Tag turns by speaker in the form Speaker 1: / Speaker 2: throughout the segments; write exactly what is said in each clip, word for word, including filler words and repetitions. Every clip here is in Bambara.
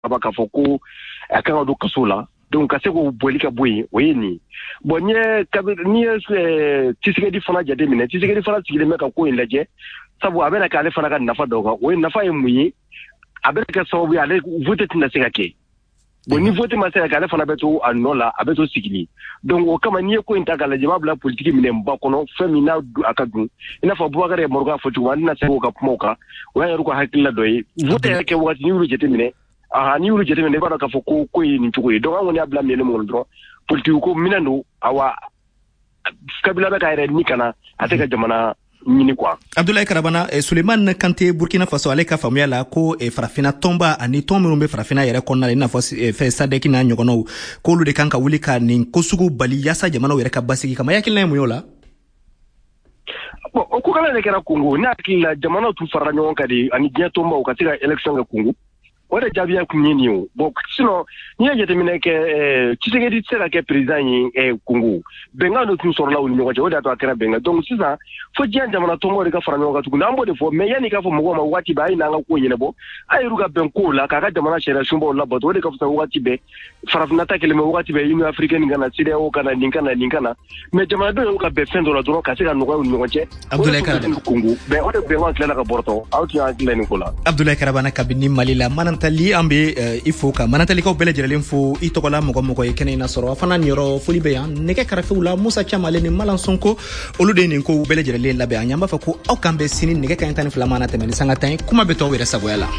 Speaker 1: aba ka fɔ ko a kan ka don kaso la donc ka se k'o bɔli ka bɔ yen o ye nin bon ni ni ye Tshisekedi fana jate minɛ Tshisekedi fana sigilen bɛ ka ko in lajɛ sabu a bɛna k'ale fana ka nafa dɔ kan o ye nafa ye mun ye a bɛ kɛ sababu ye ale vote tɛna se ka kɛ bon ni vote ma se ka kɛ ale fana bɛ to a nɔ la a bɛ to sigili donc o kama n'i ye ko in ta k'a lajɛ b'a bila politique minɛn ba kɔnɔ fɛn min n'a a ka dun i n'a fɔ Boubacar Marouga fɔ cogo min an tɛna se k'o ka kumaw kan o y'a yɛrɛ ka hakilila dɔ ye vote yɛrɛ kɛ waati n'i y'olu jate minɛ aha ni y'olu jate minɛ i b'a dɔn k'a fɔ ko ko ye nin cogo ye donc an kɔni y'a bila minɛn mun kɔnɔ dɔrɔn politique ko minɛn don awa Kabila bɛ ka yɛrɛ ni kana a tɛ ka jamana ɲini quoi.
Speaker 2: Abdoulaye Karabana, eh, Suleiman Kante Burkina Faso ale ka faamuya la ko eh, farafina tɔnba ani tɔn minnu bɛ farafina yɛrɛ kɔnɔna la i n'a fɔ eh, fɛ sadeki n'a ɲɔgɔnnaw k'olu de kan ka wuli ka nin ko sugu bali yaasa jamanaw yɛrɛ ka basigi kama yakilina ye mun y'o la?
Speaker 1: Bon o ko kala de kɛra Congo ne hakili la jamanaw tun farala ɲɔgɔn kan de ani diɲɛ tɔnbaw ka se ka élection kɛ Congo o de jaabiya kun ye nin ye o bon sinon n'i ye jateminɛ kɛ Tshisekedi tɛ se ka kɛ président ye Congo bɛnkan dɔ tun sɔrɔla u ni ɲɔgɔn cɛ o de y'a to a kɛra bɛnkan donc sisan fo diɲɛ jamana tɔnbaw de ka fara ɲɔgɔn kan tuguni an b'o de fɔ mais yanni k'a fɔ mɔgɔw ma waati bɛɛ a ye n'an ka ko ɲɛnabɔ a ye ka bɛn kow la k'a ka jamana sariya sunbaw labato o de ka fisa waati bɛɛ farafinna ta kɛlɛ mɛ waati bɛɛ Union africaine kana C D A O kana nin kana nin kana mais jamanadenw y'u ka bɛn fɛn dɔ la dɔrɔn ka se ka nɔgɔya u ni ɲɔgɔn cɛ
Speaker 2: Abdoulaye Karabana
Speaker 1: Congo mais o de bɛnkan tilala ka bɔrɔtɔ aw tun y'a dilan nin ko la
Speaker 2: Abdoulaye Karabana kabini Mali la manantali an bɛ i fo ka manatalikaw bɛɛ lajɛlen fo i tɔgɔla mɔgɔ mɔgɔ ye kɛnɛ in na sɔrɔ a fana niyɔrɔ foli bɛ yan nɛgɛ kɛrɛfɛw la Musa Camale ni Malan Sonko olu de ye nin ko bɛɛ lajɛlen labɛn an y'an b'a fɔ ko aw kan bɛ sini nɛgɛ kanɲɛ tan ni fila mana tɛmɛ ni sanga tan ye kuma bɛ to aw yɛrɛ sagoya la.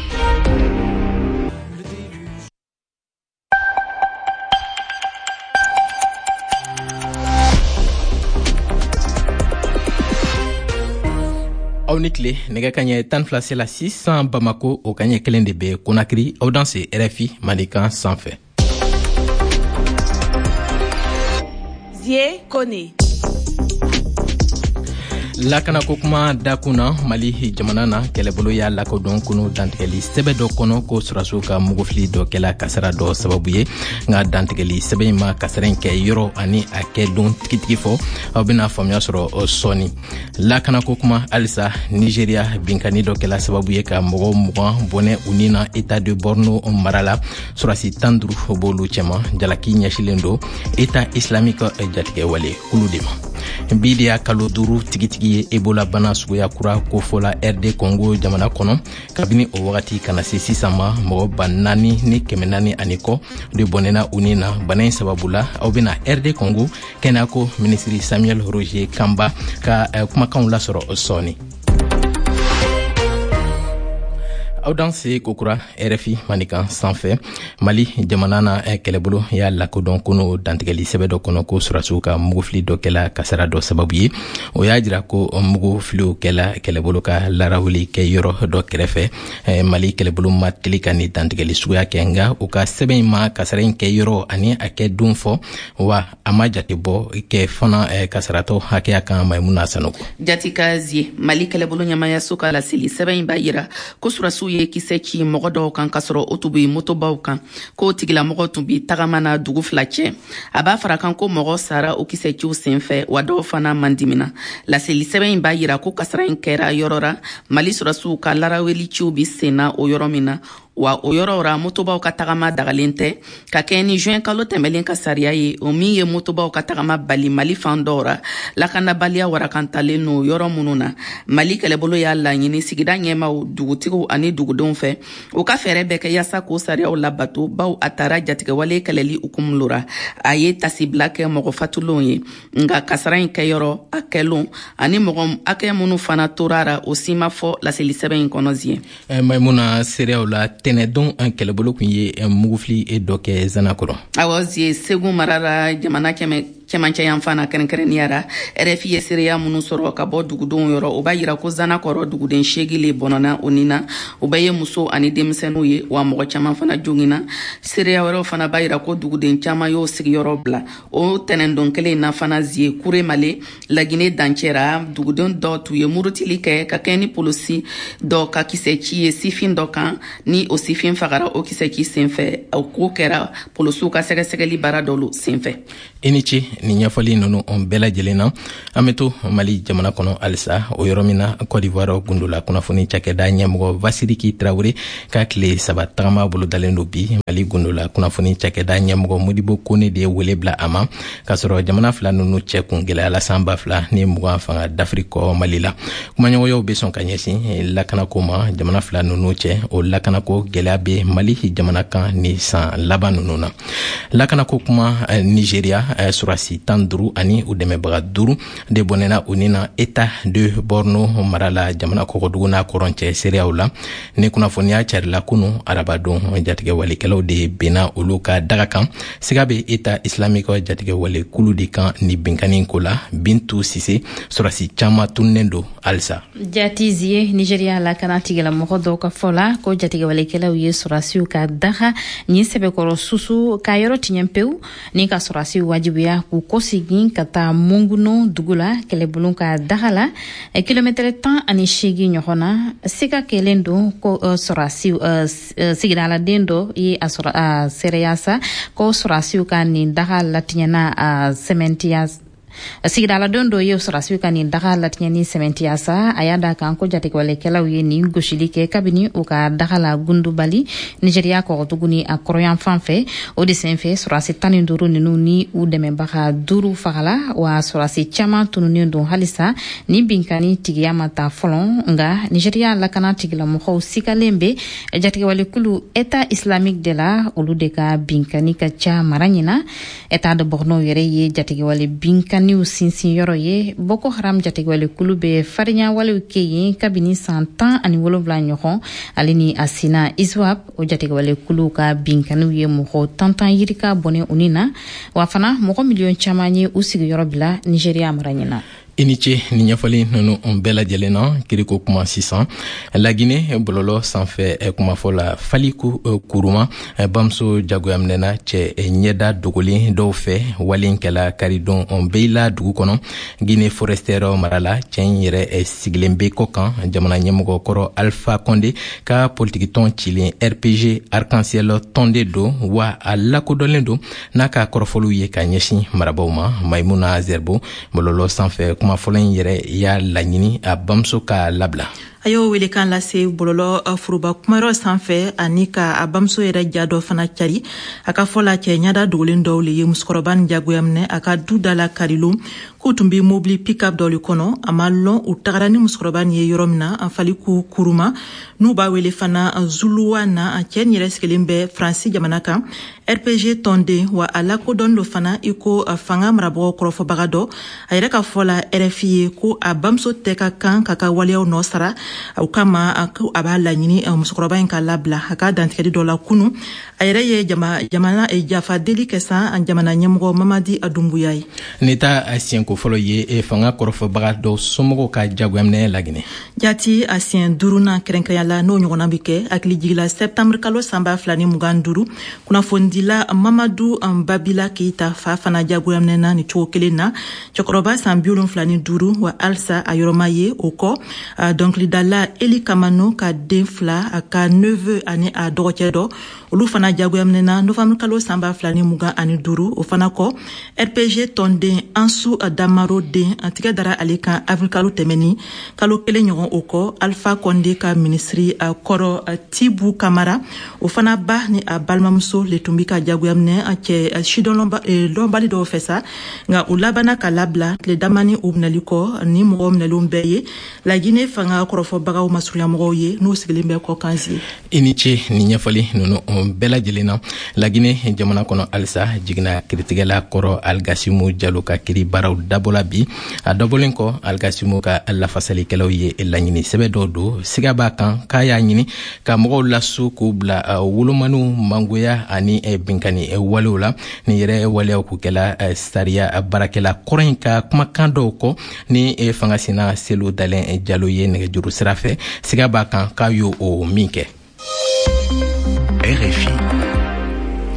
Speaker 2: aw ni tile nɛgɛ kaɲɛ tan fila sela sisan Bamako o kaɲɛ kelen de bɛ Conakry aw dan se R F I Manikan sanfɛ.
Speaker 3: Zie Kone.
Speaker 2: lakana ko kuma dakuna Mali jamana na kɛlɛbolo y'a lakodɔn kunu dantigɛli sɛbɛ dɔ kɔnɔ ko sɔrɔsiw ka mugufili dɔ kɛla kasara dɔ sababu ye nka dantigɛli sɛbɛ in ma kasara in kɛ yɔrɔ ani a kɛ don tigitigi fɔ aw bɛna faamuya sɔrɔ sɔɔni lakana ko kuma halisa Nigeria binkani dɔ kɛla sababu ye ka mɔgɔ mugan bɔnɛ u ni na État de Borno mara la sɔrɔsi tan duuru b'olu cɛma jalaki ɲɛsilen don État islamique jatigɛ wale kulu de ma bi de y'a kalo duuru tigitigi ye Ebola bana suguya kura ko fɔla R D Congo jamana kɔnɔ kabini o wagati kana se sisan ma mɔgɔ ba naani ni kɛmɛ naani ani kɔ de bɔnɛna u ni na bana in sababu la aw bɛna R D Congo kɛnɛya ko minisiri Samuel Roger Kamba ka uh, kumakanw lasɔrɔ sɔɔni. aw dan se kokura R F I Manikan sanfɛ Mali jamana na kɛlɛbolo y'a lakodɔn kono dantigɛli sɛbɛ dɔ kɔnɔ ko sɔrɔsiw ka mugufili dɔ kɛla kasara dɔ sababu ye o y'a jira ko mugufiliw kɛla kɛlɛbolo ka larawuli kɛ yɔrɔ dɔ kɛrɛfɛ Mali kɛlɛbolo ma teli ka ni dantigɛli suguya kɛ nka u ka sɛbɛn in ma kasara in kɛ yɔrɔ ani a kɛ don fɔ wa a ma jate bɔ kɛ fana kasaratɔ hakɛya kan Maimuna Sanogo
Speaker 3: Jatika Zie Mali kɛlɛbolo ɲɛmayaso ka laseli sɛbɛn in b'a yira ko sɔrɔsiw ye kisɛ ci mɔgɔ dɔw kan ka sɔrɔ o tun bɛ motobaw kan k'o tigilamɔgɔ tun bɛ tagama na dugu fila cɛ a b'a fara kan ko mɔgɔ sara o kisɛ ciw senfɛ wa dɔw fana man dimina laseli sɛbɛn in b'a yira ko kasara in kɛra yɔrɔ la Mali sɔrɔsiw ka laraweli ciw bi senna o yɔrɔ min na wa o yɔrɔ ra motobaw ka tagama dagalen tɛ ka kɛ ni juin kalo tɛmɛlen ka sariya ye o min ye motobaw ka tagama bali Mali fan dɔw ra lakanabaliya warakantalen no yɔrɔ minnu na Mali kɛlɛbolo y'a laɲini sigida ɲɛmaw dugutigiw ani dugudenw fɛ u ka fɛɛrɛ bɛɛ kɛ yaasa k'o sariyaw labato baw a taara jatigɛwale kɛlɛli hukumu lora a ye tasibila kɛ mɔgɔ fatulenw ye nka kasara in kɛyɔrɔ a kɛlenw ani mɔgɔ hakɛ minnu fana tora ra o si ma fɔ laseli sɛbɛn in kɔnɔ Zie
Speaker 2: Maimuna sereyaw la tɛnɛdon an kɛlɛbolo kun ye mugufili dɔ kɛ Zanakɔrɔ
Speaker 3: awɔ Zie Segu marara jamana kɛmɛ cɛmancɛ yan fana kɛrɛnkɛrɛnniyara R F I ye sereya minnu sɔrɔ ka bɔ dugudenw yɔrɔ o b'a yira ko Zanakɔrɔ duguden seegin le bɔnɔna o ni na o bɛɛ ye muso ani denmisɛnninw ye wa mɔgɔ caman fana jogina sereya wɛrɛw fana b'a yira ko duguden caman y'o sigiyɔrɔ bila o tɛnɛndon kelen na fana Zie Kure Male Lagine dancɛra duguden dɔ tun ye murutili kɛ ka kɛ ni polisi dɔ ka kisɛ ci ye sifin dɔ kan ni o sifin fagara o kisɛ ci senfɛ o ko kɛra polisiw ka sɛgɛsɛgɛli baara dɔw senfɛ
Speaker 2: i ni ce ni ɲɛfɔli nunu on bɛɛ lajɛlen na an bɛ to Mali jamana kɔnɔ alisa o yɔrɔ min na Côte d'Ivoire gundola kunnafoni cakɛda ɲɛmɔgɔ Vasiriki Traoré ka tile saba tagama bolo dalen do bi Mali gundola kunnafoni cakɛda ɲɛmɔgɔ Modibo Kone de ye wele bila a ma ka sɔrɔ jamana fila nunu cɛ kun gɛlɛyala san ba fila ni mugan fanga d'Afrique Mali la kumaɲɔgɔnyaw bɛ sɔn ka ɲɛsin lakanako ma jamana fila nunu cɛ o lakanako gɛlɛya bɛ Mali jamana kan ni san laban nunu na lakanako kuma Nigeria surasi tan duru ani u dɛmɛbaga duru de bɔnɛna u ni na État de Borno marala jamana kɔkɔdugu n'a kɔrɔncɛ seereyaw la ni kunnafoniya carila kunu arabadon jatigɛ walikɛlaw de bena olu ka daga kan siga bɛ État islamique jatigɛ wale kulu de kan ni binkani ko la Bintu Sise surasi caman tunnen do alisa
Speaker 4: jatizie Nigeria la kana tigela mɔgɔ dɔw ka fɔ la ko jatigɛ walikɛlaw ye surasiw ka daga ni sɛbɛkɔrɔ susu ka yɔrɔ tiɲɛ pewu ni ka surasiw wajibiya k'u kɔsegin ka taa Munguno dugu la kɛlɛbolo ka daga la kilomɛtɛrɛ tan ani seegin ɲɔgɔn na siga kɛlen don ko surasiw sigidaladen dɔ ye a sɔrɔ a seereya sa ko surasiw ka nin daga latiɲɛna a sɛmɛntiya sigidaladen dɔ ye surasiw ka nin daga latiɲɛ ni sɛmɛntiya sa a y'a da kan ko jatigɛwalekɛlaw ye nin gosili kɛ kabini u ka daga la gundubali Nigeria kɔgɔdugu ni a kɔrɔyan fan fɛ o de senfɛ surasi tan ni duuru ninnu ni u dɛmɛbaga duuru fagala wa surasi caman tununnen don halisa ni binkani tigiya ma ta fɔlɔ nga Nigeria lakana tigilamɔgɔw sikalen bɛ jatigɛwalekulu État islamique de la olu de ka binkani ka ca mara ɲina État de Borno yɛrɛ ye jatigɛwale binkani niw sinsin yɔrɔ ye Boko Haram jatigɛwale kulu bɛ farinya walew kɛ yen kabini san tan ani wolonwula ɲɔgɔn ale ni a sina ISWAP o jatigɛwale kulu ka binkaniw ye mɔgɔ tantan yirika bɔnɛ u ni na wa fana mɔgɔ miliyɔn caman ye u sigiyɔrɔ bila Nigeria mara ɲina
Speaker 2: I ni ce ni ɲɛfɔli nunu on bɛɛ lajɛlen na kiriko kuma sisan Lagine bɔlɔlɔ sanfɛ kumafɔ la Faliku Kuruma bamuso jagoyaminɛna cɛ ɲɛda dogolen dɔw fɛ walenkɛla karidon on bɛila dugu kɔnɔ Guinée forestière marala cɛ yɛrɛ sigilen bɛ kɔ kan jamana ɲɛmɔgɔ kɔrɔ Alpha Condé ka politikitɔn cilen R P G Arc-en-Ciel tɔnden don wa a lakodɔnlen don n'a ka kɔrɔfɔliw ye ka ɲɛsin marabaw ma Maimuna Zerbo bɔlɔlɔ sanfɛ kuma fɔlɔ in yɛrɛ y'a laɲini a bamuso ka labila
Speaker 5: a y'o wele kan lase bɔlɔlɔ furuba kumayɔrɔ sanfɛ ani ka a bamuso yɛrɛ ja dɔ fana cari a ka fɔ la cɛ ɲada dogolen dɔw le ye musokɔrɔba ni jagoya minɛ a ka du da la karilo k'u tun bɛ mobili pick-up dɔ le kɔnɔ a ma lɔn u tagara ni musokɔrɔba ni ye yɔrɔ min na a Faliku Kuruma n'u b'a wele fana Zuluwa na a cɛ ni yɛrɛ sigilen bɛ Faransi jamana kan R P G tɔnden wa a lakodɔn do fana i ko fanga marabagaw kɔrɔfɔbaga dɔ a yɛrɛ ka fɔ la R F I ye ko a bamuso tɛ ka kan ka ka waleyaw nɔ sara o kama a b'a laɲini musokɔrɔba in ka labila a ka dantigɛli dɔ la kunu a yɛrɛ ye jamana jafa deli kɛ san jamana ɲɛmɔgɔ Mamadi Adumbuya ye
Speaker 2: ni ta a siɲɛko fɔlɔ ye fanga kɔrɔfɔbaga dɔw somɔgɔw ka jagoyaminɛ Lagine
Speaker 5: jati a siɲɛ duurunan kɛrɛnkɛrɛnya la n'o ɲɔgɔnna bɛ kɛ hakili jigila septembre kalo san ba fila ni mugan duuru kunnafonidila Mamadu Babila Keita fa fana jagoyaminɛna ni cogo kelen na cɛkɔrɔba san bi wolonwula ni duuru wa alisa a yɔrɔma ye o kɔ dɔnkilidala Eli Kamano ka den fila a ka neveu ani a dɔgɔcɛ dɔ olu fana jagoyaminɛna novembre kalo san ba fila ni mugan ani duuru o fana kɔ R P G tɔnden Ansu Damaro den a tigɛ dara ale kan avril kalo tɛmɛni kalo kelen ɲɔgɔn o kɔ Alpha Condé ka ministri kɔrɔ Tibu Kamara o fana ba ni a balimamuso le tun bɛ ka jagoyaminɛ a cɛ sidɔn lɔnbali dɔw fɛ sa nka u labanna ka labila tile dama ni u minɛli kɔ ni mɔgɔw minɛlenw bɛɛ ye Lagine fanga kɔrɔfɔbagaw masurunyamɔgɔw ye n'u sigilen bɛ kɔ kanzi
Speaker 2: I ni ce ni ɲɛfɔli nunu bɛɛ lajɛlen na Lagine jamana kɔnɔ alisa jiginna kiritigɛla kɔrɔ Algasimu Jalo ka kiri baaraw dabɔla bi a dabɔlen kɔ Algasimu ka lafasalikɛlaw ye laɲini sɛbɛ dɔw don siga b'a kan k'a y'a ɲini ka mɔgɔw lasu k'u bila wolomaniw mangoya ani binkani walew la ni yɛrɛ waleyaw k'u kɛla sariya baarakɛla kɔrɔ in ka kumakan dɔw kɔ ni fangasina Selu Dalen Jalo ye nɛgɛjuru sira fɛ siga b'a kan k'a y'o min kɛ R F I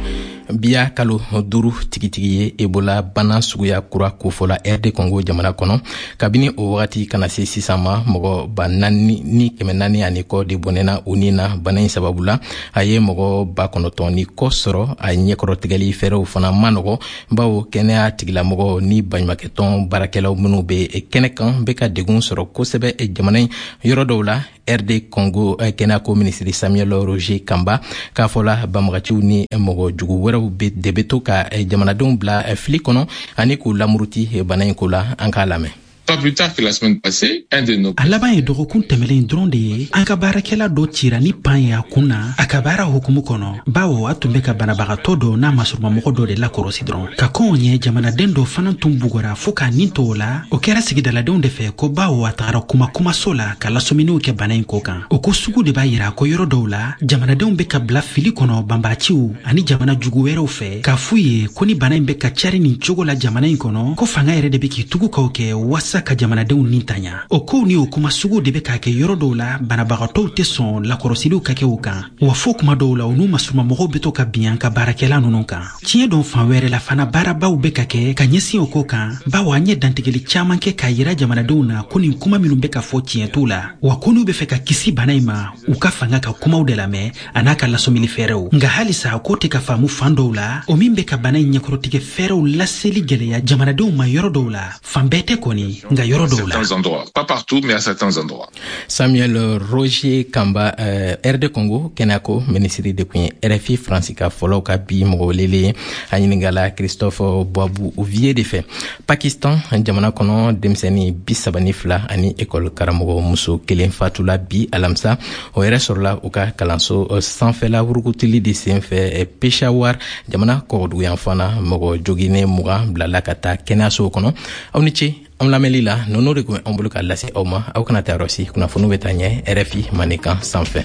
Speaker 2: biya kalo duru tigitigi ye ebola bana suguya kura kofola R D Congo jamana kono kabini o wagati kana se sisan ma mɔgɔ ba naani ni kɛmɛ naani ani kɔ de bɔnɛna o ni na bana in sababula a ye mɔgɔ ba kɔnɔtɔn ni kɔ sɔrɔ a ɲɛkɔrɔtigɛli fɛrɛw fana ma nɔgɔ bawo kɛnɛya tigilamɔgɔ ni baɲumankɛtɔn baarakɛlaw minnu be kɛnɛ kan be ka degun sɔrɔ kosɛbɛ jamana in yɔrɔ dɔw la R D Congo kɛnɛyako minisiri Samuel Roger Kamba k'a fɔla banbagaciw ni mɔgɔ jugu wɛrɛw be de be to ka jamanadenw bila fili kɔnɔ ani k'u lamuruti bana in ko la an k'a lamɛn.
Speaker 6: Pas plus tard que la semaine passée, un de nos...
Speaker 7: A laban ye dɔgɔkun tɛmɛlen dɔrɔn de ye an ka baarakɛla dɔ cira ni pan ye a kun na a ka baara hukumu kɔnɔ bawo a tun bɛ ka banabagatɔ dɔ n'a masurumamɔgɔ dɔ de lakɔrɔsi dɔrɔn ka kɔn ɲɛ jamanaden dɔ fana tun bugɔra fɔɔ k'a nin to o la o kɛra sigidaladenw de fɛ ko bawo a tagara kuma kumaso la ka lasɔminiw kɛ bana in ko kan o ko sugu de b'a yira ko yɔrɔ dɔw la jamanadenw bɛ ka bila fili kɔnɔ banbaaciw ani jamana jugu wɛrɛw fɛ k'a f'u ye ko ni bana in bɛ ka cari nin cogo la jamana in kɔnɔ ko fanga yɛrɛ de bɛ k'i tugu k'o kɛ wasa ka jamanadenw nin tanya o kow ni o kuma sugu de bɛ k'a kɛ yɔrɔ dɔw la banabagatɔw tɛ sɔn lakɔrɔsiliw ka kɛ o kan wa fo kuma dɔw la u n'u masurumamɔgɔw be to ka bin ka baarakɛla nunu kan tiɲɛ dɔn fan wɛrɛ la fana baarabaw bɛ ka kɛ ka ɲɛsin o ko kan bawo an ye dantigɛli caaman kɛ k'a yira jamanadenw na ko nin kuma minnu bɛ ka fɔ tiɲɛ t'u la wa ko n'u be fɛ ka kisi bana in ma u ka fanga ka kumaw de lamɛn a n'a ka lasɔmini fɛɛrɛw nka halisa ko tɛ ka faamu fan dɔw la o min bɛ ka bana in ɲɛkɔrɔtigɛ fɛɛrɛw laseli gwɛlɛya jamanadenw ma yɔrɔ dɔw la fan bɛɛ tɛ kɔni nka yɔrɔ
Speaker 6: certains endroits, pas partout, mais à certains endroits.
Speaker 2: Samuel Roger Kamba, euh, R D Congo, Kenako, ministre de Queen, R F I, Francisca Folo, Kabi, Mogolele, Aningala, Christophe Boabou, Ouvier de fait. Pakistan, Jamana Kono, Demseni, Bisabani Fla, Ani, École Karamogo, Mousso, Kelen Fatula, Bi, Alamsa, Oere Sorla, Oka, Kalanso, Sanfela, Urukutili, Disenfe, Peshawar, Jamana Korodou, Yanfana, Mogo, Jogine, Moura, Blalakata, Kenaso Kono, Aunichi, am lamɛnli la nɔnɔ de kun an bolo ka lase aw ma aw kana taa yɔrɔ si kunnafoniw bɛ taa ɲɛ R F I Manekan sanfɛ.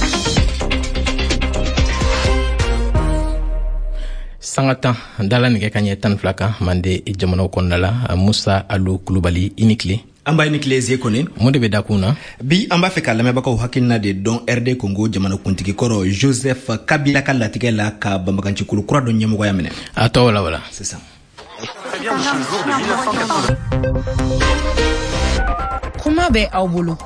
Speaker 2: Sanga tan dala nɛgɛ ka ɲɛ tan ni fila kan mande jamanaw kɔnɔna la Musa Alu Kulubali i ni tile.
Speaker 8: An b'a ni tile ze kɔni
Speaker 2: mun de bɛ da kun na
Speaker 8: bi an b'a fɛ ka lamɛnbagaw hakilina de dɔn R D Congo jamanakuntigi kɔrɔ Joseph Kabila ka latigɛ la ka banbagancikulu kura dɔ ɲɛmɔgɔya minɛ
Speaker 2: a tɔ wala wala
Speaker 8: sisan.
Speaker 9: Kuma bɛ aw bolo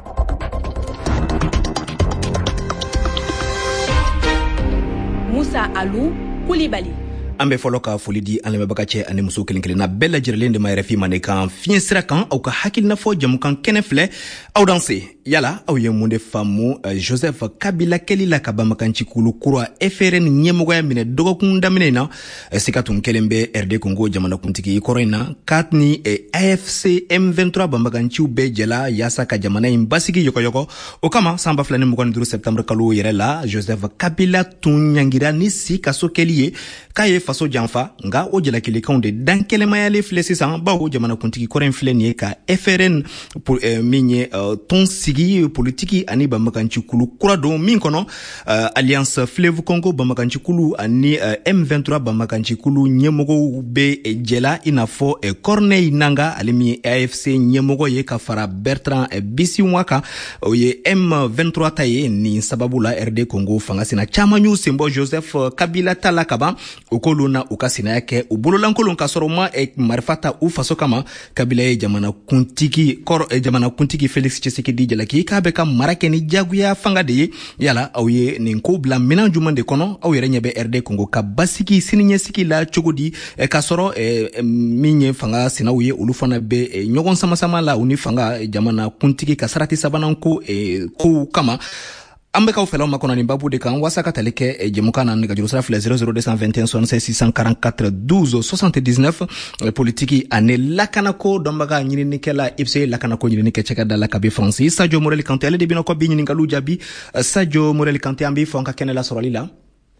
Speaker 9: Musa Alu Kulibali
Speaker 8: an bɛ fɔlɔ ka foli di an lamɛnbaga cɛ ani muso kelen kelenna bɛɛ lajɛrɛlen de ma R F I Manekan fiɲɛ sira kan aw ka hakilina fɔ jamukan kɛnɛ filɛ aw dan se yala aw ye mun de faamu Joseph Kabila kɛli la ka banbagancikulu kura F R N ɲɛmɔgɔya minɛ dɔgɔkun daminɛ in na sika tun kelen bɛ R D Congo jamanakuntigi kɔrɔ in na k'a ni A F C M vingt-trois banbaganciw bɛɛ jɛla yaasa ka jamana in basigi yɔkɔyɔkɔ o kama san ba fila ni mugan ni duuru septembre kalo yɛrɛ la Joseph Kabila tun ɲangira ni si kaso kɛli ye k'a ye faso janfa nga o jalakilikanw de dan kɛlɛmayalen filɛ sisan bawo jamanakuntigi kɔrɔ in filɛ nin ye ka F R N uh, min ye uh, tɔn sigi politiki ani banbagancikulu kura don min kɔnɔ uh, Alliance Fleuve Congo banbagancikulu ani uh, M vingt-trois banbagancikulu ɲɛmɔgɔw be uh, jɛla i n'a fɔ uh, Corneille Nanga ale min ye A F C ɲɛmɔgɔ ye ka fara Bertrand uh, Bisimwa kan o ye M vingt-trois ta ye nin sababu la R D Congo fanga sina caman y'u senbɔ Joseph uh, Kabila ta la kaban o k'olu na u ka sinaya kɛ u bololankolon ka sɔrɔ ma eh, marifa ta u faso kama Kabila ye jamanakuntigi kɔrɔ eh, jamanakuntigi Félix Tshisekedi jalaki k'a bɛ ka mara kɛ ni jagoya fanga de ye yala aw ye nin ko bila minan juman de kɔnɔ aw yɛrɛ ɲɛ bɛ R D Congo ka basigi siniɲɛsigi la cogo di eh, ka sɔrɔ eh, min ye fanga sinaw ye olu fana bɛ eh, ɲɔgɔn samasama la u ni fanga jamanakuntigi ka sarati sabanan ko eh, ko kama an bɛ kaw fɛlaw ma kɔnɔ nin babu de kan wasa ka tali kɛ jɛmukan na nɛgɛjuru sira filɛ zéro zéro deux cent vingt et un soixante-seize six cent quarante-quatre douze soixante-dix-neuf politiki ani lakanako dɔnbaga ɲininikɛla I P C lakanako ɲininikɛ cɛkɛda la kabi faransi Sadio Morel Kante ale de bɛna kɔ bi ɲininkaliw jaabi Sadio Morel Kante an b'i fɔ an ka kɛnɛ la sɔrɔli la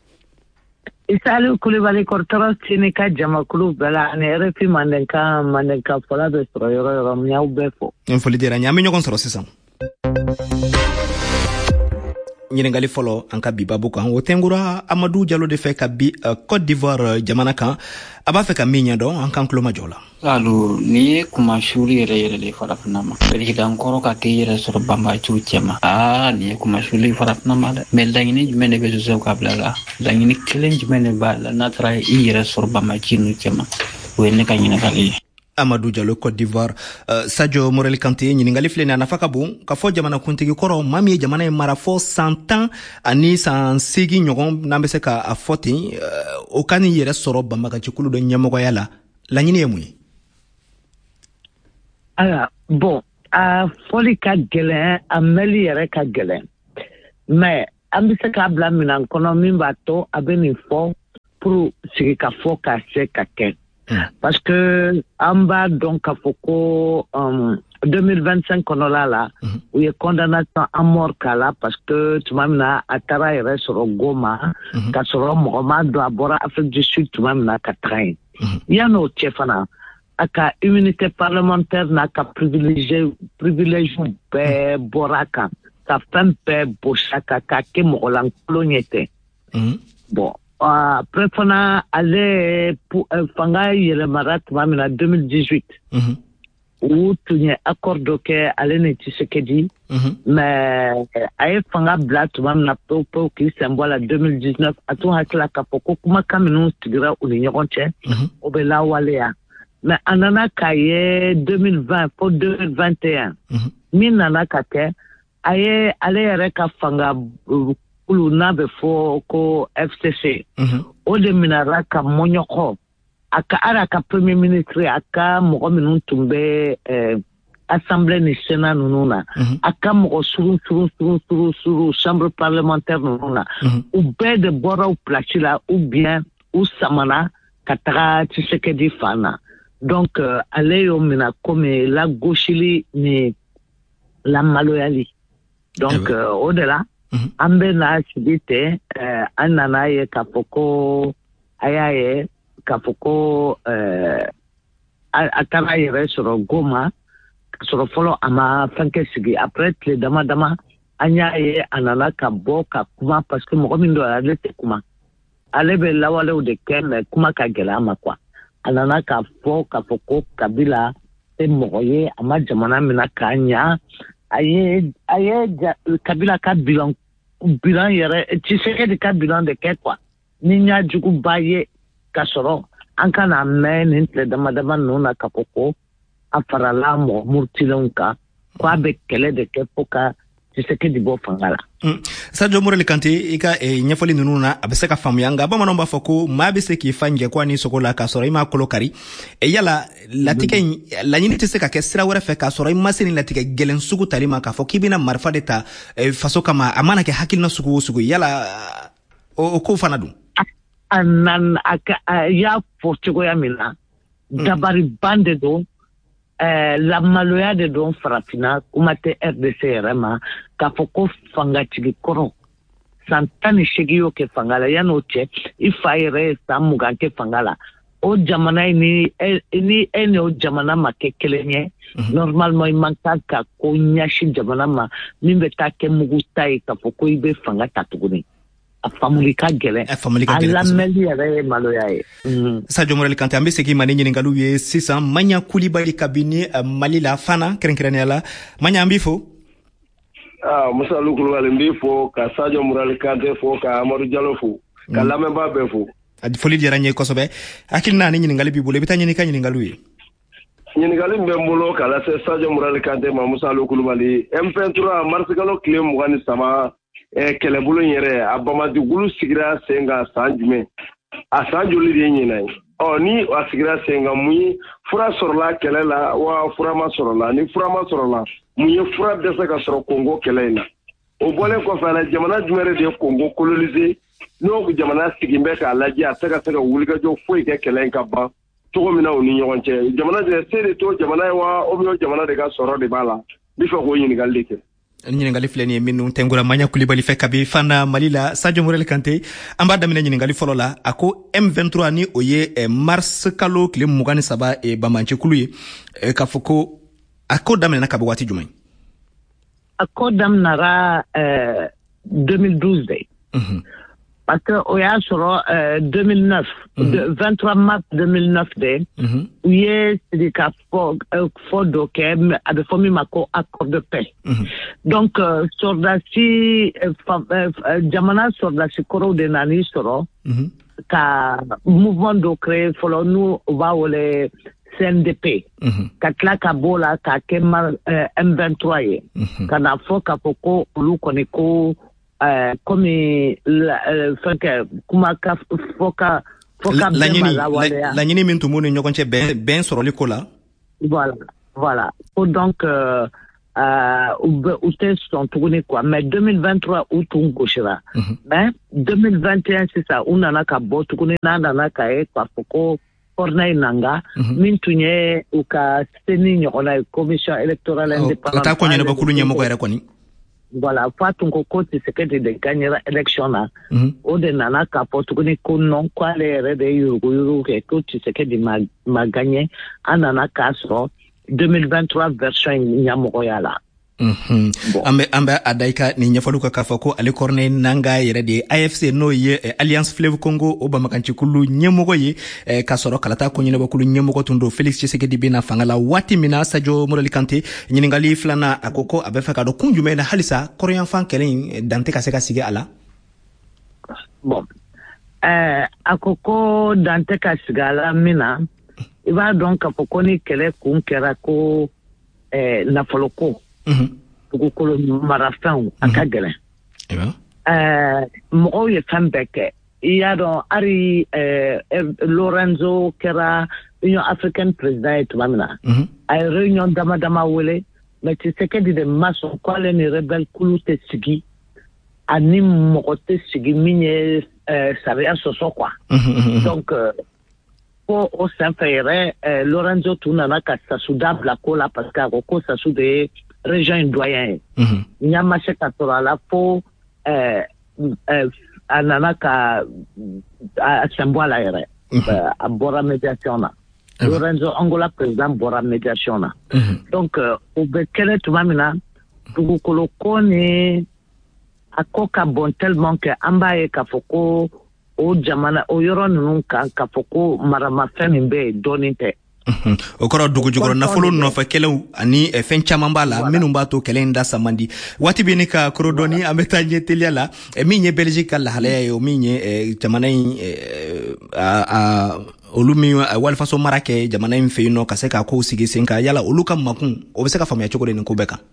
Speaker 10: Isalu Kulibali kɔrɔtɔrɔ sini ka jamakulu bɛɛ la ani R F I Mandenkan Mandenkan fɔla bɛ sɔrɔ yɔrɔ yɔrɔ min y'aw bɛɛ fɔ
Speaker 8: foli diyara n ye an bɛ ɲɔgɔn sɔrɔ sisan ɲiningali fɔlɔ an ka bi babu kan o tɛnkura Amadou Diallo de fɛ ka bi uh, Côte d'Ivoire jamana kan a b'a fɛ ka min ɲɛdɔn an kan tulo majɔ la.
Speaker 11: Lalu ni ye kuma shuri yɛrɛ yɛrɛ de farafina ma président kɔrɔ ka kɛ yɛrɛ sɔrɔ banbaaciw cɛma aa ni ye kuma shuri farafina ma dɛ mais laɲini jumɛn de bɛ Joseph Kabila la laɲini kelen jumɛn de b'a la n'a taara i yɛrɛ sɔrɔ banbaaci nu cɛma o ye ne ka ɲininkali ye.
Speaker 8: Amadou Diallo Côte d'Ivoire uh, Sadio Morel Kanté ɲiningali filɛ nin a nafa ka bon ka fɔ jamana kuntigi kɔrɔ maa min ye jamana ye mara fɔ san tan ani san seegin ɲɔgɔn n'an bɛ se ka a fɔ ten uh, o ka nin yɛrɛ sɔrɔ banbagacikulu dɔ ɲɛmɔgɔya la laɲini ye mun ye?
Speaker 10: Aya bon a fɔli ka gɛlɛn a mɛli yɛrɛ ka gɛlɛn mais an bɛ se k'a bila minan kɔnɔ min b'a to a bɛ nin fɔ pour sigi ka fɔ ka se ka kɛ. Parce que en bas donc à Foucault en deux mille vingt-cinq on a là où il y a condamnation à mort là parce que tu m'as mis à Tara sur Goma qu'à sur Mohamed doit boire Afrique du Sud tu m'as mis à Katrain il y a nos chefs-là à ka immunité parlementaire n'a qu'à privilégier privilégier pe boraka ça fait pe bochaka ka ke molan coloniété bon après on a allé pour fanga yelemarat mamina deux mille dix-huit où tu n'y accord que allé ne Tshisekedi mais ay fanga blat mamina po po qui symbole deux mille dix-neuf à tout hakla kapoko kuma kaminu tigira ulinyoronche obela walea mais anana kaye deux mille vingt pour deux mille vingt et un minana kate ay allé reka fanga ulu na be fo ko F C C o de minara ka monyoko aka ara ka premier ministre aka mo minun tumbe eh, assemblée nationale nununa aka mo suru suru suru suru suru chambre parlementaire nununa ou be de bora ou platila ou bien ou samana katara Tshisekedi fana donc euh, allez au mina comme la gauchili ni la maloyali donc euh, au delà ambe na sibite eh, anana ye kapoko ayaye kapoko eh, atara yere sur Goma sur folo ama fanke sigi après le dama dama anya ye anana ka boka kuma parce que mo mindo ale te kuma ale be lawale o de ken kuma ka gela ma kwa anana ka fo kapoko Kabila e moye ama jamana mina kanya aye aye Kabila ka bilan bilan yɛrɛ Tshisekedi ka bilan de kɛ quoi ni ɲa jugu ba ye ka sɔrɔ an ka na mɛn nin tile dama dama ninnu na ka fɔ ko a farala mɔgɔ murutilenw kan ko a bɛ kɛlɛ de kɛ fo ka Tshisekedi bɔ fanga la.
Speaker 8: Mm. Sadio Morel Kanté i ka eh, ɲɛfɔli ninnu na a bɛ se ka faamuya nka bamananw b'a fɔ ko maa bɛ se k'i fa njɛ ko a ni sogo la k'a sɔrɔ i m'a kolo kari e yala latigɛ in laɲini tɛ se ka kɛ sira wɛrɛ fɛ k'a sɔrɔ i ma se ni latigɛ gɛlɛn sugu tali ma k'a fɔ k'i bɛna marifa de ta eh, faso kama a mana kɛ hakilina sugu o sugu yala o, o ko fana dun.
Speaker 10: A nan a y'a fɔ cogoya min na dabariban de don. Eh, la maloya de don farafina kuma tɛ R D C yɛrɛ ma k'a fɔ ko fangatigi kɔrɔ san tan ni seegin y'o kɛ fanga la yan'o cɛ i fa yɛrɛ ye san mugan kɛ fanga la o jamana ni ni e ni o jamana ma kɛ kelen ye normalement i man kan ka ko ɲɛsin jamana ma min bɛ taa kɛ mugu ta ye k'a fɔ ko i bɛ fanga ta tuguni. A famili ka gɛlɛn a lamɛnli yɛrɛ ye maloya ye.
Speaker 8: Sadio Morel Kanté an bɛ segin ma ni ɲininkaliw ye sisan Maɲa Kulibali kabini Mali la fana kɛrɛnkɛrɛnnenya la Maɲa an b'i fo.
Speaker 1: Ah Musa Alu Kulibali n b'i fo ka Sadio Morel Kanté fo ka Amadou Diallo fo ka lamɛnbaa bɛɛ fo.
Speaker 8: Foli diyara n ye kosɛbɛ hakilina ni ɲininkali b'i bolo i bɛ taa ɲini ka ɲininkaliw ye.
Speaker 1: ɲininkali bɛ n bolo k'a lase Sadio Morel Kanté ma Musa Alu Kulibali M vingt-trois marsikalo tile mugan ni saba Eh, kɛlɛbolo in yɛrɛ a Bamadigulu sigira sen kan san jumɛn a san joli de ye ɲinɛ ye ɔ ni a sigira sen kan mun ye fura sɔrɔla kɛlɛ la wa fura ma sɔrɔla ni fura ma sɔrɔla mun ye fura dɛsɛ ka sɔrɔ Kongo kɛlɛ in na o bɔlen kɔfɛ a la jamana jumɛn de ye Kongo coloniser n'o jamana sigin bɛ k'a lajɛ a tɛ ka se ka wulikajɔ foyi kɛ kɛlɛ in ka ban cogo min na u ni ɲɔgɔn cɛ jamana de se de to jamana ye wa o bɛ jamana de ka sɔrɔ de b'a la n bɛ fɛ k'o ɲininkali de kɛ.
Speaker 8: ɲininkali filɛ nin ye minnu tɛnkura Maɲa Kulibali fɛ kabi fana Mali la Sadio Morel Kanté an b'a daminɛ ɲininkali fɔlɔ la a ko M vingt-trois ni o ye eh, mars kalo tile mugan ni saba eh, banbancɛkulu ye eh, k'a fɔ ko a ko daminɛna kabi waati jumɛn?
Speaker 10: A ko daminɛra eh, deux mille douze de
Speaker 8: mhm
Speaker 10: parce que o y'a sɔrɔ euh, deux mille neuf
Speaker 8: Mhm.
Speaker 10: de vingt-trois mars deux mille neuf de
Speaker 8: mhm
Speaker 10: u ye sigi ka fɔ euh, fɔ dɔ kɛ mais a bɛ fɔ min ma ko accord de paix
Speaker 8: mhm
Speaker 10: donc euh, sɔrdasi euh, fa- euh, euh, jamana sɔrdasi kɔrɔw de nan'i sɔrɔ
Speaker 8: mhm
Speaker 10: ka mouvement dɔ créer fɔlɔ n'u u b'a wele C N D P
Speaker 8: mhm
Speaker 10: ka tila ka b'o la k'a kɛ mar- euh, M vingt-trois ye
Speaker 8: mhm
Speaker 10: ka na fɔ k'a fɔ ko olu kɔni ko euh, komi la- euh, fɛn kɛ kuma ka fɔ ka fɔ ka bɛn ma
Speaker 8: laɲini
Speaker 10: lawaleya
Speaker 8: la- laɲini min tun b'u ni ɲɔgɔn cɛ bɛn bɛn sɔrɔli ko la
Speaker 10: voilà voilà ko donc euh, euh, u bɛ u tɛ sɔn tuguni quoi mais deux mille vingt-trois u tun gosira
Speaker 8: Mhm.
Speaker 10: mais deux mille vingt et un sisan u nana ka bɔ tuguni n'a nana ka ye k'a fɔ ko Corneille Nangaa
Speaker 8: Mhm.
Speaker 10: min tun ye u ka seni ɲɔgɔnna ye commission électorale
Speaker 8: Ɔ, ka taa ko ɲɛnabɔkulu ɲɛmɔgɔ yɛrɛ kɔni
Speaker 10: voilà fa tun ko ko Tshisekedi de gagnera élection na
Speaker 8: Mhm.
Speaker 10: o de nana k'a fɔ tuguni ko non ko ale yɛrɛ de ye yuruguyurugu kɛ ko Tshisekedi ma ma gagné an nana k'a sɔrɔ deux mille vingt-trois version in ɲɛmɔgɔya la
Speaker 8: Mhm.
Speaker 10: Bon.
Speaker 8: an bɛ an bɛ a da i ka nin ɲɛfɔliw kan k'a fɔ ko ale Corneille Nangaa yɛrɛ de ye A F C n'o ye eh, Alliance Fleuve Congo o banbagancikulu ɲɛmɔgɔ ye eh, k'a sɔrɔ kala taa ko ɲɛnabɔkulu ɲɛmɔgɔ tun don Félix Tshisekedi bena fanga la waati min na Sadio Morali Kante ɲiningali filanan a ko ko a bɛ fɛ ka dɔn kun jumɛn na halisa kɔrɔyanfan kɛlɛ in eh, dan tɛ ka se ka sigi a la
Speaker 10: bon euh, a ko ko dan tɛ ka sigi a la min na i b'a dɔn k'a fɔ ko ni kɛlɛ kun kɛra ko eh, nafoloko
Speaker 8: Mhm.
Speaker 10: dugukolo marafɛnw a ka gɛlɛn
Speaker 8: Ayiwa.
Speaker 10: Euh, mɔgɔw ye fɛn bɛɛ kɛ i y'a dɔn hali euh, eh, Lorenzo kɛra Union africaine président ye tuma min na
Speaker 8: Mhm.
Speaker 10: a ye réunion dama dama wele mais Tshisekedi de ma sɔn k'ale ni rebelle kulu tɛ sigi ani mɔgɔ tɛ sigi min ye euh, sariya sɔsɔ quoi
Speaker 8: Mhm, mhm,
Speaker 10: donc euh, ko o senfɛ yɛrɛ euh, Lorenzo tun nana ka Sassou da bila ko la parce que a ko ko Sassou de ye région in doyen ye
Speaker 8: mhm.
Speaker 10: ɲa ma se ka sɔrɔ a la fo euh, euh, a nana ka a sɛn bɔ a la yɛrɛ Euh, a bɔra médiation na
Speaker 8: Mhm.
Speaker 10: Lorenzo Angola président bɔra médiation na
Speaker 8: Mhm.
Speaker 10: donc euh, o bɛ kɛlɛ tuma min na dugukolo ko ni a ko ka bon tellement que an b'a ye k'a fɔ ko o jamana o yɔrɔ ninnu kan k'a fɔ ko maramafɛn min bɛ yen dɔɔnin tɛ
Speaker 8: Mhm. o kɔrɔ dugu jukɔrɔ nafolo nɔfɛ kɛlɛw ani eh, fɛn caman b'a la minnu b'a to kɛlɛ in da sa man di waati bɛ ni ka koro dɔɔni an bɛ taa ɲɛ teliya la eh, min ye Belgique ka lahalaya ye o min ye eh, jamana in eh, a, a, olu min eh, walifaso mara kɛ jamana in fɛ yen nɔ ka se k'a kow sigi sen kan yala olu ka makun o bɛ se ka faamuya cogo di nin ko bɛɛ kan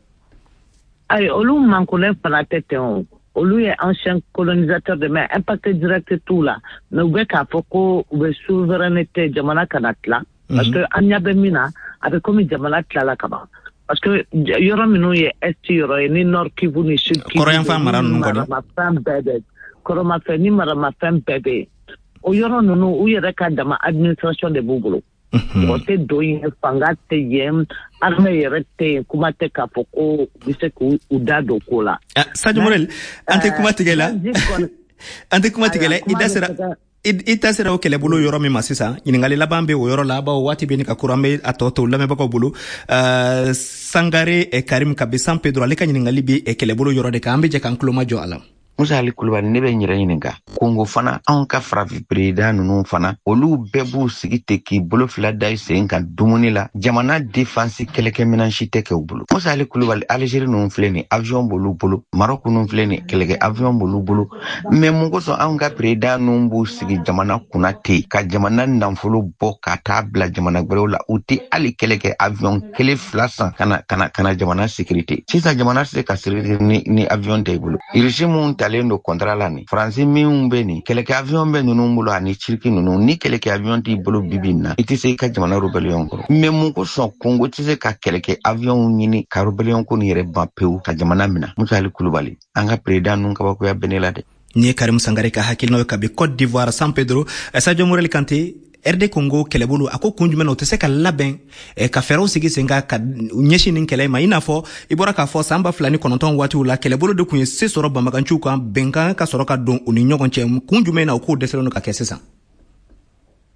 Speaker 10: ayi olu mankunnen fana tɛ ten o olu ye ancien colonisateur de mais impact direct t'u la mais u bɛ k'a fɔ ko u bɛ souveraineté jamana kana tila parce que an ɲɛ bɛ min na a bɛ komi jamana tilala ka ban parce que yɔrɔ minnu ye est yɔrɔ ye ni nord kivu ni sud kivu
Speaker 8: kɔrɔyanfan mara ninnu kɔni
Speaker 10: maramafɛn bɛɛ bɛ kɔrɔmafɛn ni maramafɛn bɛɛ bɛ yen o yɔrɔ ninnu u yɛrɛ ka dama administration de b'u bolo mɔgɔ tɛ don yen fanga tɛ yen armée yɛrɛ tɛ yen kuma tɛ k'a fɔ ko u bɛ se k'u da don ko la
Speaker 8: Sadio Morel an tɛ kuma tigɛ la an tɛ kuma tigɛ la i da sera i ta sera o kɛlɛbolo yɔrɔ min ma sisan ɲiningali laban bɛ o yɔrɔ la bawo waati bɛ ni ka kuran bɛ a tɔ to lamɛnbagaw bolo uh, Sangare eh, Karim kabi San Pedro ale ka ɲiningali bɛ eh, kɛlɛbolo yɔrɔ de kan an bɛ jɛ k'an kuloma jɔ a la
Speaker 12: Musa Ali Kulubali ne bɛ n yɛrɛ ɲininka Kongo fana anw ka farafin président ninnu fana olu bɛɛ b'u sigi ten k'i bolo fila da i sen kan dumuni la jamana défense kɛlɛkɛminɛn si tɛ kɛ u bolo Musa Ali Kulubali Algérie ninnu filɛ nin avion b'olu bolo Maroc ninnu filɛ nin kɛlɛkɛ avion b'olu bolo mais mun kosɔn anw ka président ninnu b'u sigi jamana kunna ten ka jamana nafolo bɔ ka taa bila jamana wɛrɛw la u tɛ hali kɛlɛkɛ avion kelen fila san kana kana kana jamana sécurité sisan jamana tɛ se ka sécurité ni ni avion tɛ i bolo régime talen do contrat la ni France min bɛ nin kɛlɛkɛ avion bɛ ninnu bolo ani ciriki ninnu ni kɛlɛkɛ avion t'i bolo bibi na i tɛ se i ka jamana rébellion kɔrɔ mais mun kosɔn Congo tɛ se ka kɛlɛkɛ avion ɲini ka rébellion ko nin yɛrɛ ban pewu ka jamana minɛ Musa Ali Kulubali an ka président ninnu kabakoya bɛ ne la dɛ
Speaker 8: ni ye Karim Sangare ka hakilinaw ye kabi Côte d'Ivoire San Pedro Sadio Morel Kante R D Congo kɛlɛbolo a ko kun jumɛn na o tɛ se ka labɛn eh, ka fɛɛrɛw sigi sen kan ka ɲɛsin nin kɛlɛ ma i n'a fɔ i bɔra k'a fɔ san ba fila ni kɔnɔntɔn waatiw la kɛlɛbolo de kun ye se sɔrɔ banbaganciw kan bɛnkan ka sɔrɔ ka don u ni ɲɔgɔn cɛ kun jumɛn na o k'o dɛsɛlen don ka kɛ sisan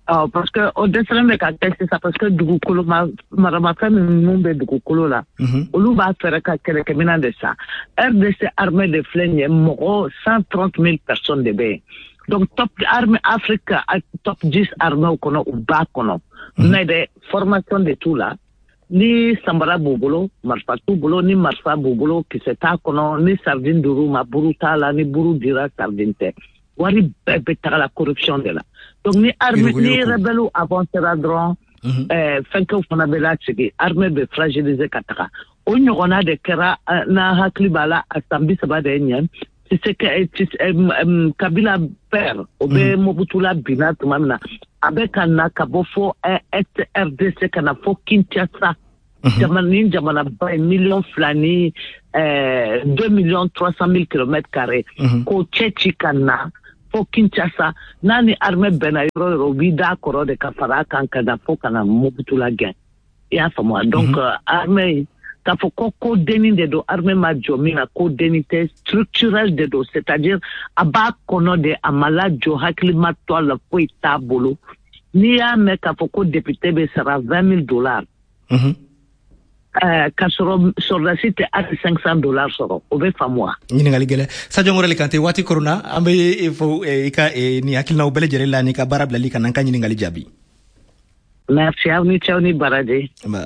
Speaker 10: Oh, parce que au dessin de c'est ça parce que du coup ma ma femme nous be du coup là olu va faire ka kele ke mina de ça R D C armée de flèche mo cent trente mille personnes de bé donc top armée Afrique top dix armée kono ou ba kono mais de formation de tout là ni sambara bobolo marfa tout bolo ni marfa bobolo qui c'est ta kono ni sardine duru ma buruta la ni buru dira sardine te wari bebe ta la corruption de là donc ni armée ni rebelle avancera dron euh fanko fona bela tsigi armée be fragiliser kataka o nyogona de kera na hakli bala asambi saba de nyen c'est que Kabila père obe Mobutula bina tumamna avec un kabofo R D C kana fo Kinshasa jamani jamana ba million flani euh deux millions trois cent mille kilomètres carrés ko chechi kana fo Kinshasa nani armée bena yoro bida koro de kafara kan kana fo kana Mobutula gain ya famo donc armée ta fo ko deni de do armée majo mina ko denité structurelle de do c'est-à-dire aba kono de amala jo hakli matwa la fo itabolo ni ya me ka fo ko député be sera vingt mille dollars mhm euh ka soro sur la site à cinq cents dollars soro o be famwa
Speaker 8: ni ngali gele sadio ngorele kante wati corona ambe il faut e ka e ni akilna o bele jere la ni ka barabla li kan kan ni ngali jabi
Speaker 10: merci à vous ni barade
Speaker 8: ba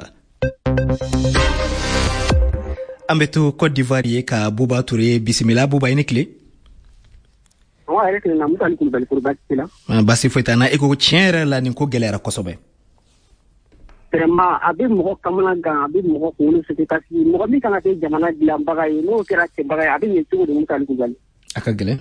Speaker 8: ambeto Côte d'Ivoire ka Bouba Touré bismillah Bouba ini clé
Speaker 13: wa rek na mutali ko bali ko basila
Speaker 8: basi foitana e ko tiere la ni ko gelera kosobe
Speaker 13: vraiment abi mo kamana ga abi mo ko no c'est parce que mo mi kana te jamana dila bagay no kera te bagay abi ni tugo de mutali ko bali
Speaker 8: aka gele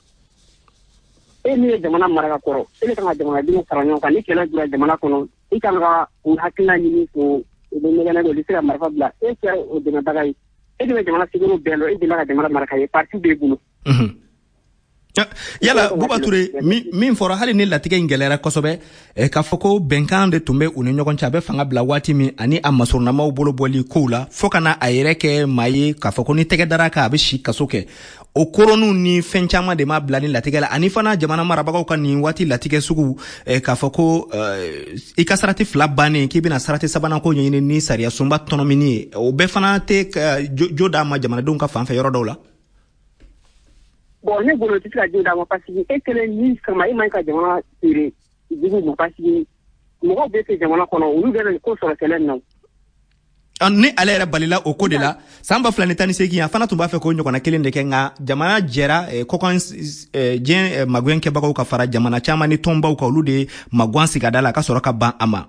Speaker 13: e ni jamana maraga koro e kana jamana dino karanyo kan ni kela dura jamana kono e kana ga hakina ni ko de megana do lisira marfa bla e kera o de bagay e de jamana siguro belo e de la jamana maraka e parti be bulu
Speaker 8: mhm yala Bouba Touré mi min fora hali ni latige ngelera kosobe e ka foko benkan de tumbe uni nyogon chabe fanga bla wati mi ani amasurna maw bolo boli kula fokana ayereke maye ka foko ni tege daraka abishi kasoke o koronu ni fenchama de ma bla ni latige la ani fana jamana marabaga kan ni wati latige sugu e ka foko e kasarati flabane ki bina sarati sabana ko nyini ni saria sumba tonomini o be fana te joda ma jamana don ka fanfe yoro dawla
Speaker 13: bon ne bolo ti ka joda ma parce que e kele ni kama e man ka jamana tire digu mo parce que mo be te jamana kono ulu de ko so kele no
Speaker 8: ni alera balila o ko de la samba planetani segi afana tumba fe ko nyoko na kele ndeke nga jamana jera e kokon je magwen ke bako ka fara jamana chama ni tomba ko ulu de magwan sikadala ka soroka ban ama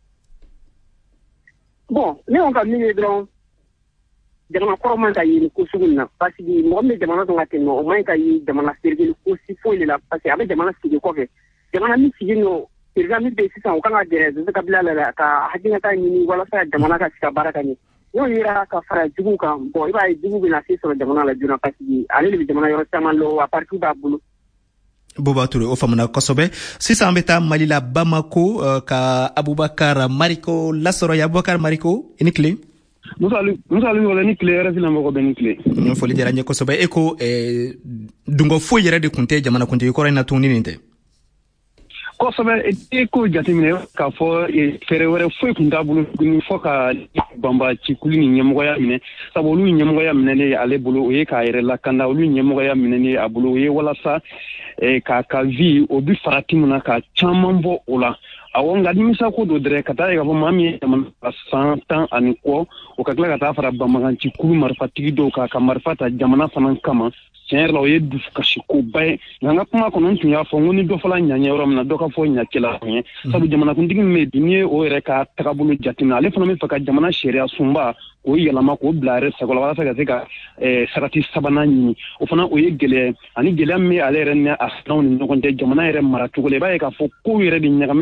Speaker 13: bon ne on ka ni dron jamana ko man ka yi ko suguna parce que mo me jamana to ngate no man ka yi jamana sergel ko si fo ile la parce que avec jamana sigi ko ke jamana mi sigi no sergel mi be sisa o kanga dere ze ka bila la ka hajinga ta ni wala sa jamana ka sika baraka ni yo yira ka fara jugu kan bo iba jugu bina si so jamana la juna parce que ale le jamana yo sama lo a partir ba bulu
Speaker 8: Bouba Touré o famana kosobe sisa ambeta malila Bamako uh, ka Abubakar Mariko Lasoro ya Abubakar Mariko inikle
Speaker 14: Musalu musalu wala ni clear fina mako ben clear
Speaker 8: no foli jara nyeko sobe eko eh dungo fo yere de kunte jamana kunte ko rena tuni ninte
Speaker 14: ko sobe eko jatimine ka fo e fere wore fo kunta bulu ni fo ka bamba ci kulini nyemgo ya mine sabolu nyemgo ya mine ne ale bulu e ka yere la kanda olu nyemgo ya mine ne abulu e wala sa e ka ka vi obi faratimuna ka chamambo ola awonga dimisa ko do dre kata ga mami man cent ans ani ko o ka kala kata fara bamagan ci kulu marfatigi do ka ka marfata jamana fanan kama tiens la ye du kashi ko bay nga kuma ko non tunya fo ngoni do fala nyanya rom na do ka fo nya kila nye sabu jamana kun digi me dinye o re ka takabulu jatina ale fana me faka jamana sharia sumba o yelama ko blare sagola wala saga zega eh sarati sabana ni o fana o ye gele ani gele me ale ren ne asnaw ni ngonte jamana re maratu gele bay ka fo ko yere di nyagamina kila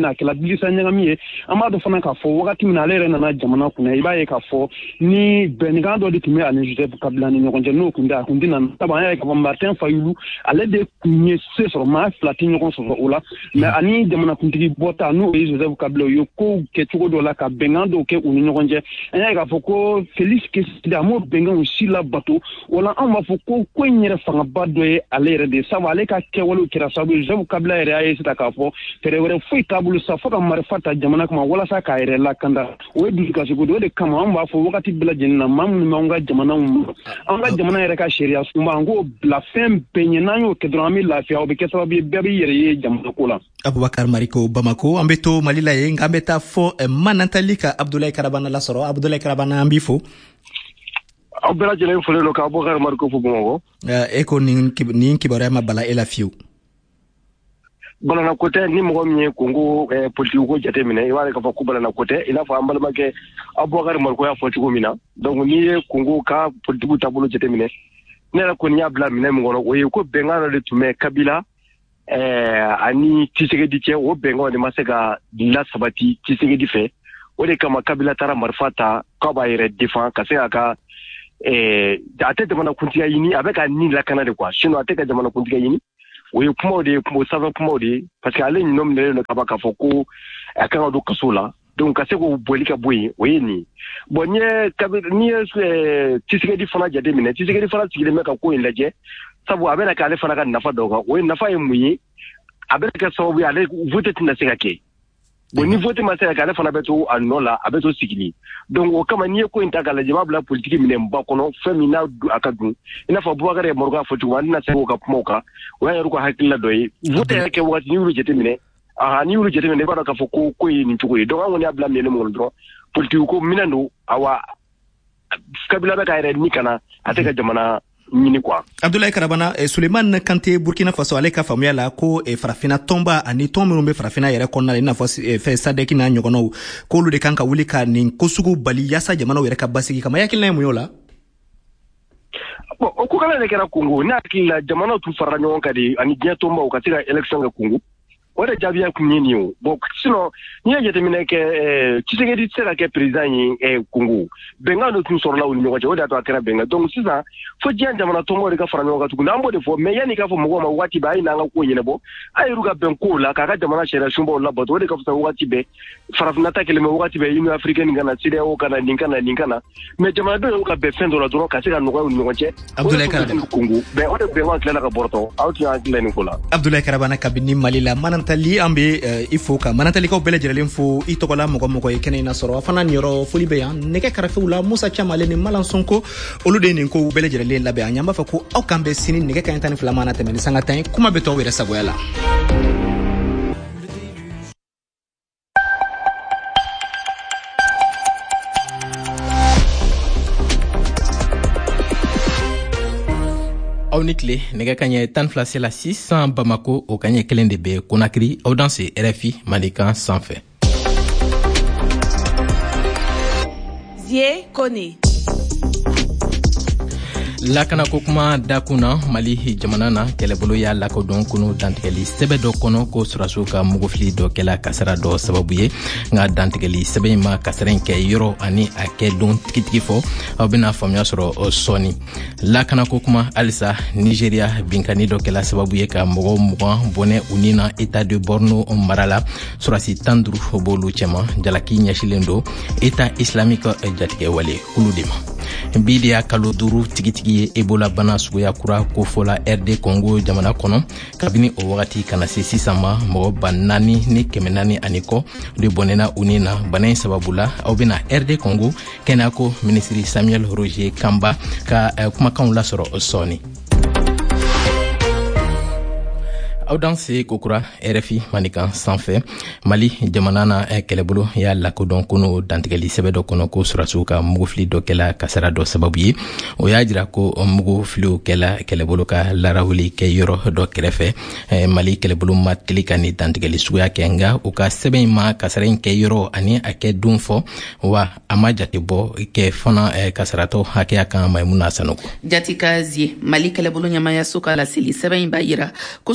Speaker 14: Idrissa Ɲagami ye an b'a dɔn fana k'a fɔ wagati min na ale yɛrɛ nana jamana kunna i b'a ye k'a fɔ ni bɛnkan dɔ de tun bɛ ani Joseph Kabila ni ɲɔgɔn cɛ n'o kun tɛ a kun tɛna sabu an y'a ye k'a fɔ Martin Fayulu ale de kun ye se sɔrɔ maa fila tɛ ɲɔgɔn sɔrɔ o la mais ani jamanakuntigi bɔta n'o ye Joseph Kabila u ye kow kɛ cogo dɔ la ka bɛnkan dɔw kɛ u ni ɲɔgɔn cɛ an y'a ye k'a fɔ ko Félix Kesidi a m'o bɛnkanw si labato o la an b'a fɔ ko ko in yɛrɛ fangaba dɔ ye ale yɛrɛ de sabu ale ka kɛwalew kɛra sababu ye Joseph Kabila yɛrɛ y'a ye sisan k'a fɔ fɛɛrɛ wɛrɛ foyi t'a bolo sa fo ka marifa ta jamana kama walasa k'a yɛrɛ lakanda o ye dusukasiko de o de kama an b'a fɔ wagati bɛɛ lajɛlen na maa minnu b'an ka jamanaw ma an ka jamana yɛrɛ ka sariya sunba an k'o bila fɛn bɛɛ ɲɛ n'an y'o kɛ dɔrɔn an bɛ lafiya o bɛ kɛ sababu ye bɛɛ b'i yɛrɛ ye jamana ko la.
Speaker 8: Abubakar Mariko Bamako an bɛ to Mali la yen nka an bɛ taa fɔ Manantali ka Abdoulaye Karabana lasɔrɔ Abdoulaye Karabana an b'i fo.
Speaker 1: Aw bɛɛ lajɛlen fɔlen don ka Abubakar Mariko fo Bamakɔ.
Speaker 8: E ko nin nin kibaruya ma bala e la fiyewu.
Speaker 1: Balana ko tɛ ni mɔgɔ min ye Congo politique ko jate minɛ i b'a ye k'a fɔ ko balana ko tɛ i n'a fɔ an balimakɛ Abubakar Mariko y'a fɔ cogo min na donc n'i ye Congo ka politique taabolo jate minɛ ne yɛrɛ kɔni y'a bila minɛ min kɔnɔ o ye ko bɛnkan dɔ de tun bɛ Kabila ani Tshisekedi cɛ o bɛnkanw de ma se ka lasabati Tshisekedi fɛ o de kama Kabila taara marifa ta k'a b'a yɛrɛ défend ka se k'a ka a tɛ jamanakuntigiya ɲini a bɛ ka nin lakana de quoi sinon a tɛ ka jamanakuntigiya ɲini o ye kumaw de ye o sanfɛ kumaw de ye parce que ale ɲinɔ minɛlen don kaba k'a fɔ ko a kan ka don kaso la donc ka se k'o bɔli ka bɔ yen o ye nin bon n'i ye n'i ye Tshisekedi fana jate minɛ Tshisekedi fana sigilen bɛ ka ko in lajɛ sabu a bɛna kɛ ale fana ka nafa dɔw kan o ye nafa ye mun ye a bɛna kɛ sababu ye ale vote tɛna se ka kɛ bon ni vote ma se ka kɛ ale fana bɛ to a nɔ la a bɛ to sigili donc o kama n'i ye ko in ta k'a lajɛ i b'a bila politique minɛn ba kɔnɔ fɛn min n'a a ka dun i n'a fɔ Bubakar ye Maroko fɔ cogo min an tɛna se k'o ka kumaw kan o y'a yɛrɛ ka hakilila dɔ ye vote yɛrɛ kɛ wagati n'i y'olu jate minɛ aha n'i y'olu jate minɛ i b'a dɔn k'a fɔ ko ko ye nin cogo ye donc an kɔni y'a bila minɛn min kɔnɔ dɔrɔn politique ko minɛn don awa Kabila bɛ ka yɛrɛ ni kana a tɛ ka jamana ɲini quoi.
Speaker 8: Abdoulaye Karabana eh, Suleiman Kante Burkina Faso ale ka faamuya la ko eh, farafina tɔnba ani tɔn minnu bɛ farafina yɛrɛ kɔnɔna la i n'a fɔ eh, fɛ sadɛki n'a ɲɔgɔnnaw k'olu de kan ka wuli ka nin ko sugu bali yaasa jamanaw yɛrɛ ka basigi kama yakilina ye mun y'o la?
Speaker 1: Bon o ko kala de kɛra Congo ne hakili la jamanaw tun farala ɲɔgɔn kan de ani diɲɛ tɔnbaw ka se ka élection kɛ Congo o de jaabiya kun ye nin ye o bon sinon n'i ye jateminɛ kɛ Tshisekedi tɛ se ka kɛ président ye Congo bɛnkan dɔ tun sɔrɔla u ni ɲɔgɔn cɛ o de y'a to a kɛra bɛnkan donc sisan fo diɲɛ jamana tɔnbaw de ka fara ɲɔgɔn kan tuguni an b'o de fɔ mais yanni k'a fɔ mɔgɔw ma waati bɛɛ a ye n'an ka ko ɲɛnabɔ a y'u ka bɛn kow la k'a ka jamana sariya sunbaw labato o de ka fisa waati bɛɛ farafinna ta kɛlɛ mɛ waati bɛɛ Union africaine kana C D A O kana nin kana nin kana mais jamanadenw y'u ka bɛn fɛn dɔ la dɔrɔn ka se ka nɔgɔya u ni ɲɔgɔn cɛ
Speaker 8: Abdoulaye Karabana
Speaker 1: Congo bɛn o de bɛnkan tilala ka bɔrɔtɔ aw tun y'a hakilila nin ko la
Speaker 8: Abdoulaye Karabana kabini Mali la Manantali an bɛ i fo ka Manantalikaw bɛɛ lajɛlen fo i tɔgɔla mɔgɔ mɔgɔ ye kɛnɛ in na sɔrɔ a fana niyɔrɔ foli bɛ yan nɛgɛ kɛrɛfɛw la Musa Camale ni Malan Sonko olu de ye nin ko bɛɛ lajɛlen labɛn an y'an b'a fɔ ko aw kan bɛ sini nɛgɛ kanɲɛ tan ni fila mana tɛmɛ ni sanga tan ye kuma bɛ to aw yɛrɛ sagoya la.
Speaker 2: aw ni tile nɛgɛ kaɲɛ tan fila sela sisan Bamako o kaɲɛ kelen de bɛ Konakiri aw dan se R F I Mandikan sanfɛ.
Speaker 9: Zie Kone.
Speaker 2: Lakanako kuma dakuna Mali jamana na kɛlɛbolo y'a lakodɔn kunu dantigɛli sɛbɛ dɔ kɔnɔ ko surasiw ka mugufili dɔ kɛla kasara dɔ sababu ye nka dantigɛli sɛbɛ in ma kasara in kɛ yɔrɔ ani a kɛ don tigitigi fɔ aw bɛna faamuya sɔrɔ sɔɔni. Lakanako kuma halisa Nigeria binkani dɔ kɛla sababu ye ka mɔgɔ mugan bɔnɛ u ni na État de Borno mara la surasi tan duuru b'olu cɛma jalaki ɲɛsilen don État islamique jatigɛwale olu de ma. Bi de y'a kalo duuru tigitigi ye Ebola bana suguya kura ko fɔla R D Congo jamana kɔnɔ kabini o wagati kana se sisan ma mɔgɔ ba naani ni kɛmɛ naani ani kɔ de bɔnɛna u ni na bana in sababu la aw bɛna R D Congo kɛnɛya ko minisiri Samuel Roger Kamba ka uh, kumakanw lasɔrɔ sɔɔni. aw dan se kokura R F I Mandikan sanfɛ Mali jamana na kɛlɛbolo y'a lakodɔn kunu dantigɛli sɛbɛ dɔ kɔnɔ ko surasiw ka mugufili dɔ kɛla kasara dɔ sababu ye o y'a jira ko mugufiliw kɛla kɛlɛbolo ka larawuli kɛ yɔrɔ dɔ kɛrɛfɛ Mali kɛlɛbolo ma teli ka ni dantigɛli suguya kɛ nka u ka sɛbɛn in ma kasara in kɛ yɔrɔ ani a kɛ don fɔ wa a ma jate bɔ kɛ fana kasaratɔ hakɛya kan Maimuna Sanogo.
Speaker 3: Jatika Zie Mali kɛlɛbolo ɲɛmayaso ka laseli sɛbɛn in b'a yira ko surasiw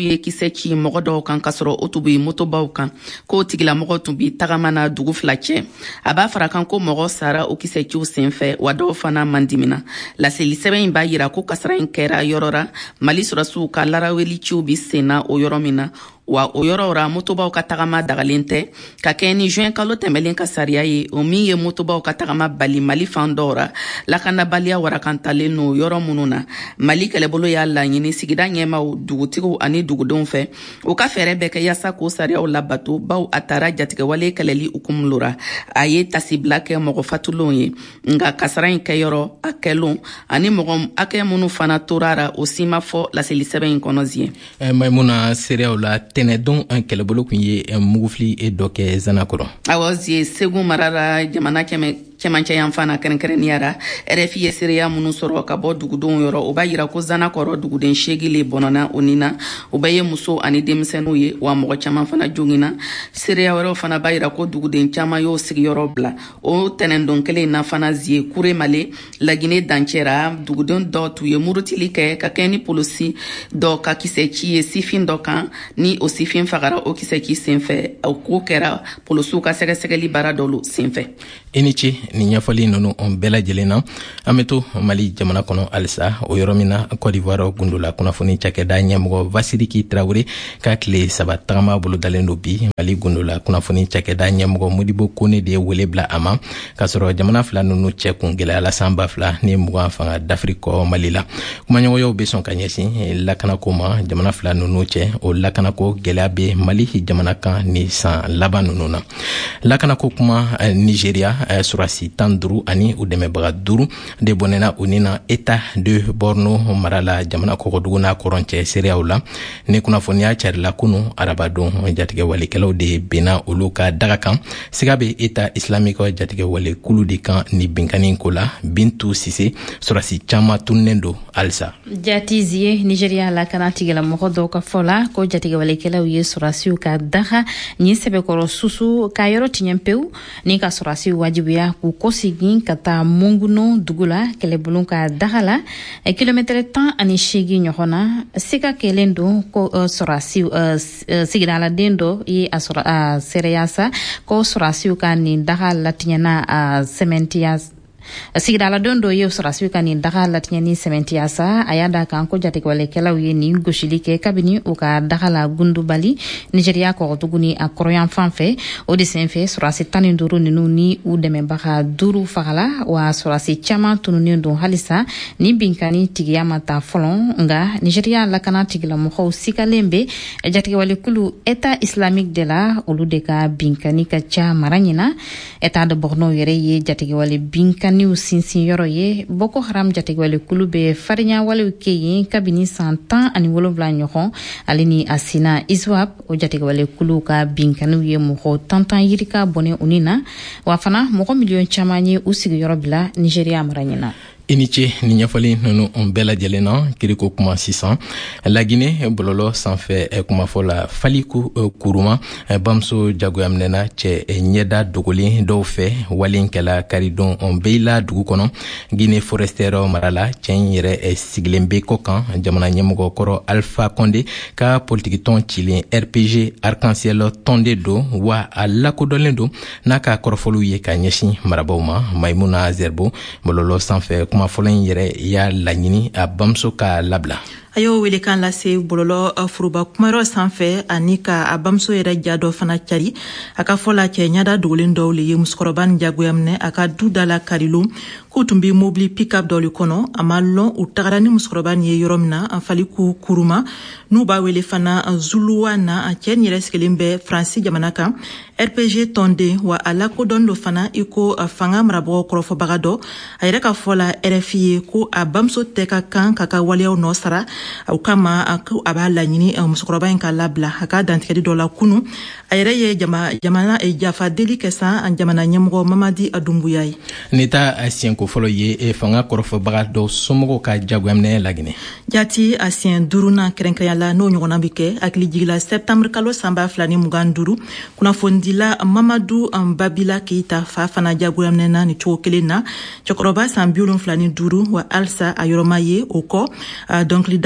Speaker 3: ye kisɛ ci mɔgɔ dɔw kan kasɔrɔ o tun be motobaw kan k'o tigilamɔgɔ tun bi tagamana dugu fila cɛ a b'a fara kan ko mɔgɔ sara o kisɛ ciw senfɛ wa dɔw fana man dimina laseli sɛbɛn b'a yira ko kasara in kɛra yɔrɔ ra mali sɔrɔsiw ka laraweli ciw bi senna o yɔrɔ min na wa o yɔrɔ ra motobaw ka tagama dagalen tɛ ka kɛ ni juin kalo tɛmɛlen ka sariya ye o min ye motobaw ka tagama bali mali fan dɔw ra lakanabaliya warakantalen no yɔrɔ minnu na mali kɛlɛbolo y'a laɲini sigida ɲɛmaw dugutigiw ani dugudenw fɛ o ka fɛɛrɛ bɛɛ kɛ yaasa k'o sariyaw labato baw a taara jatigɛwale kɛlɛli hukumu ra a ye tasibila kɛ mɔgɔ fatulenw ye nka kasara in kɛyɔrɔ a kɛlenw ani mɔgɔ hakɛ minnu fana tora ra o si ma fɔ laseli sɛbɛn in kɔnɔ ziɲɛ
Speaker 2: maimuna seereyaw la tɛnɛdon an kɛlɛbolo kun ye mugufili dɔ kɛ zanakɔrɔ
Speaker 3: awɔ zie segu marara jamana kɛmɛ cɛmancɛ yan fana kɛrɛnkɛrɛnniyara R F I ye seereya minnu sɔrɔ ka bɔ dugudenw yɔrɔ o b'a yira ko zanakɔrɔ duguden seegin le bɔnɔna o nin na o bɛɛ ye muso ani denmisɛnninw ye wa mɔgɔ caman fana jogina seereya wɛrɛw fana b'a yira ko duguden caman y'o sigiyɔrɔ bila o tɛnɛndon kelen na fana zie kure male lagine dancɛra duguden dɔ tun ye murutili kɛ ka kɛ ni polisi dɔ ka kisɛ ci ye sifin dɔ kan ni o sifin fagara o kisɛ ci senfɛ o ko kɛra polisiw ka sɛgɛsɛgɛli baara dɔlu senfɛ
Speaker 2: i ni ce ni ɲɛfɔli ninnu on bɛɛ lajɛlen na an bɛ to mali jamana kɔnɔ halisa o yɔrɔ min na Côte d'Ivoire gundola kunnafoni cakɛda ɲɛmɔgɔ Vasiriki Traoré ka tile saba tagama bolo dalen do bi mali gundola kunnafoni cakɛda ɲɛmɔgɔ Modibo Kone de ye wele bila a ma ka sɔrɔ jamana fila ninnu cɛ kun gɛlɛyala san ba fila ni mugan fanga d'Afrique mali la kumaɲɔgɔnyaw bɛ sɔn ka ɲɛsin lakanako ma jamana fila ninnu cɛ o lakanako gɛlɛya bɛ mali jamana kan ni san laban ninnu na lakanako kuma Nigeria surasi tan duru ani u dɛmɛbaga duru de bɔnɛna u ni na État de Borno marala jamana kɔkɔdugu n'a kɔrɔn cɛ seereyaw la ni kunnafoniya carila kunu arabadon jatigɛ walikɛlaw de benna olu ka daga kan siga bɛ État islamique jatigɛ wale kulu de kan ni binkani ko la Bintu Sise surasi caman tunnen do halisa
Speaker 4: jatizi ye Nigeria la kana tigilamɔgɔ dɔw ka fɔ la ko jatigɛ walekɛlaw ye surasiw ka daga ɲi sɛbɛkɔrɔ susu ka yɔrɔ tiɲɛ pewu ni ka surasiw wajibiya k'u kɔsegin ka taa munguno dugu la kɛlɛbolo ka daga la kilomɛtɛrɛ tan ani seegin ɲɔgɔn na siga kɛlen don ko surasiw sigidaladen dɔ ye a sɔrɔ a seereya sa ko surasiw ka nin daga latiɲɛna a sɛmɛntiya sigidaladen dɔ ye surasiw ka nin daga latiɲɛ ni sɛmɛntiya sa a y'a da kan ko jatigɛwalekɛlaw ye nin gosili kɛ kabini u ka daga la gundubali Nigeria kɔgɔdugu ni a kɔrɔyan fan fɛ o de senfɛ surasi tan ni duuru ninnu ni u dɛmɛbaga duuru fagala wa surasi caman tununnen don halisa ni binkani tigiya ma ta fɔlɔ nka Nigeria lakana tigilamɔgɔw sikalen bɛ jatigɛwalekulu État islamique de la olu de ka binkani ka ca mara ɲina État de Borno yɛrɛ ye jatigɛwale binkani niw sinsin yɔrɔ ye Boko Haram jatigɛwale kulu bɛ farinya walew kɛ yen kabini san tan ani wolonwula ɲɔgɔn ale ni a sina ISWAP o jatigɛwale kulu ka binkaniw ye mɔgɔ tantan yirika bɔnɛ u ni na wa fana mɔgɔ miliyɔn caman ye u sigiyɔrɔ bila Nigeria mara ɲina
Speaker 2: i ni ce ni ɲɛfɔli ninnu on bɛɛ lajɛlen na kiriko kuma sisan Lagine bɔlɔlɔ sanfɛ kumafɔ la Faliku Kuruma bamuso jagoyaminɛna cɛ ɲɛda dogolen dɔw fɛ walenkɛla karidon on bɛila dugu kɔnɔ Guinée forestière marala cɛ yɛrɛ sigilen bɛ kɔ kan jamana ɲɛmɔgɔ kɔrɔ Alpha Condé ka politikitɔn cilen R P G Arc-en-Ciel tɔnden don wa a lakodɔnlen don n'a ka kɔrɔfɔliw ye ka ɲɛsin marabaw ma Maimuna Zerbo bɔlɔlɔ sanfɛ kuma fɔlɔ in yɛrɛ y'a laɲini a bamuso ka labila
Speaker 5: a y'o wele kan lase bɔlɔlɔ furuba kumayɔrɔ sanfɛ ani ka a bamuso yɛrɛ ja dɔ fana cari a ka fɔ la cɛ ɲada dogolen dɔw le ye musokɔrɔba nin jagoya minɛ a ka du da la karilo k'u tun bɛ mobili pick-up dɔ le kɔnɔ a ma lɔn u tagara ni musokɔrɔba nin ye yɔrɔ min na Faliku Kuruma n'u b'a wele fana Zuluwa na a cɛ nin yɛrɛ sigilen bɛ Faransi jamana kan R P G tɔnden wa a lakodɔn do fana i ko fanga marabagaw kɔrɔfɔbaga dɔ a yɛrɛ ka fɔ la R F I ye ko a bamuso tɛ ka kan ka ka waleyaw nɔ sara o kama a b'a laɲini musokɔrɔba in ka labila a ka dantigɛli dɔ la kunu a yɛrɛ ye jamana jafa deli kɛ san jamana ɲɛmɔgɔ Mamadi Adumbuya ye
Speaker 2: ni ta siɲɛko fɔlɔ ye fanga kɔrɔfɔbaga dɔw somɔgɔw ka jagoyaminɛ Lagine
Speaker 5: jati a siɲɛ duurunan kɛrɛnkɛrɛnya la n'o ɲɔgɔnna bɛ kɛ hakilijigila septembre kalo san ba fila ni mugan duuru kunnafonidila Mamadu Babila Keita fa fana jagoyaminɛna ni cogo kelen na cɛkɔrɔba san bi wolonwula ni duuru wa halisa a yɔrɔma ye o kɔ dɔnkilida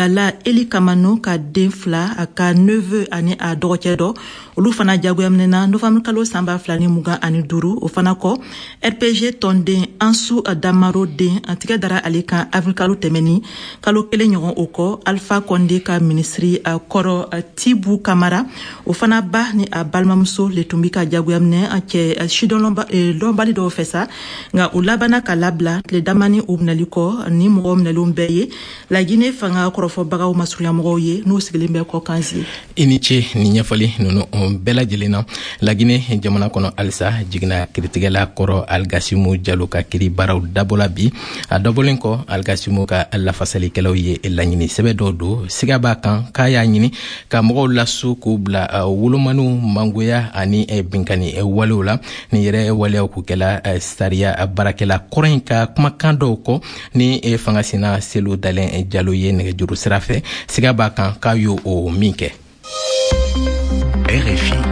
Speaker 5: bala Eli Kamano ka den fila a ka neveu ani a dɔgɔcɛ dɔ olu fana jagoyaminɛna novembre kalo sanba fila ni mugan ani duuru o fana kɔ R P G tɔnden Ansu Damaro den a tigɛ dara ale kan avril kalo tɛmɛni kalo kelen ɲɔgɔn o kɔ Alpha Condé ka ministri a kɔrɔ Tibu Kamara o fana ba ni a balimamuso le tun bi ka jagoyaminɛ a cɛ sidɔnbali dɔw fɛ sa nka o labana ka labila tile damani o minɛli kɔ ni mɔgɔw minɛlenw bɛɛ ye Laginɛ fanga kɔrɔfɔbagaw masurunyamɔgɔw ye n'o sigilen bɛ kɔ kanzi
Speaker 2: i ni ce ni ɲɛfɔli ninnu bɛɛ lajɛlen na Laginɛ jamana kɔnɔ halisa jiginna kiritigɛla kɔrɔ Algasimu Jalo ka kiri baaraw dabɔla bi a dabɔlen kɔ Algasimu ka lafasalikɛlaw ye laɲini sɛbɛ dɔw don siga b'a kan k'a y'a ɲini ka mɔgɔw laso k'u bila wolomaniw mangoya ani binkani walew la ni yɛrɛ waleyaw k'u kɛla sariya baarakɛla kɔrɔ in ka kumakan dɔw kɔ ni fangasina Selu Dalen Jalo ye nɛgɛjuru sira fɛ siga b'a kan k'a y'o o min kɛ. R F I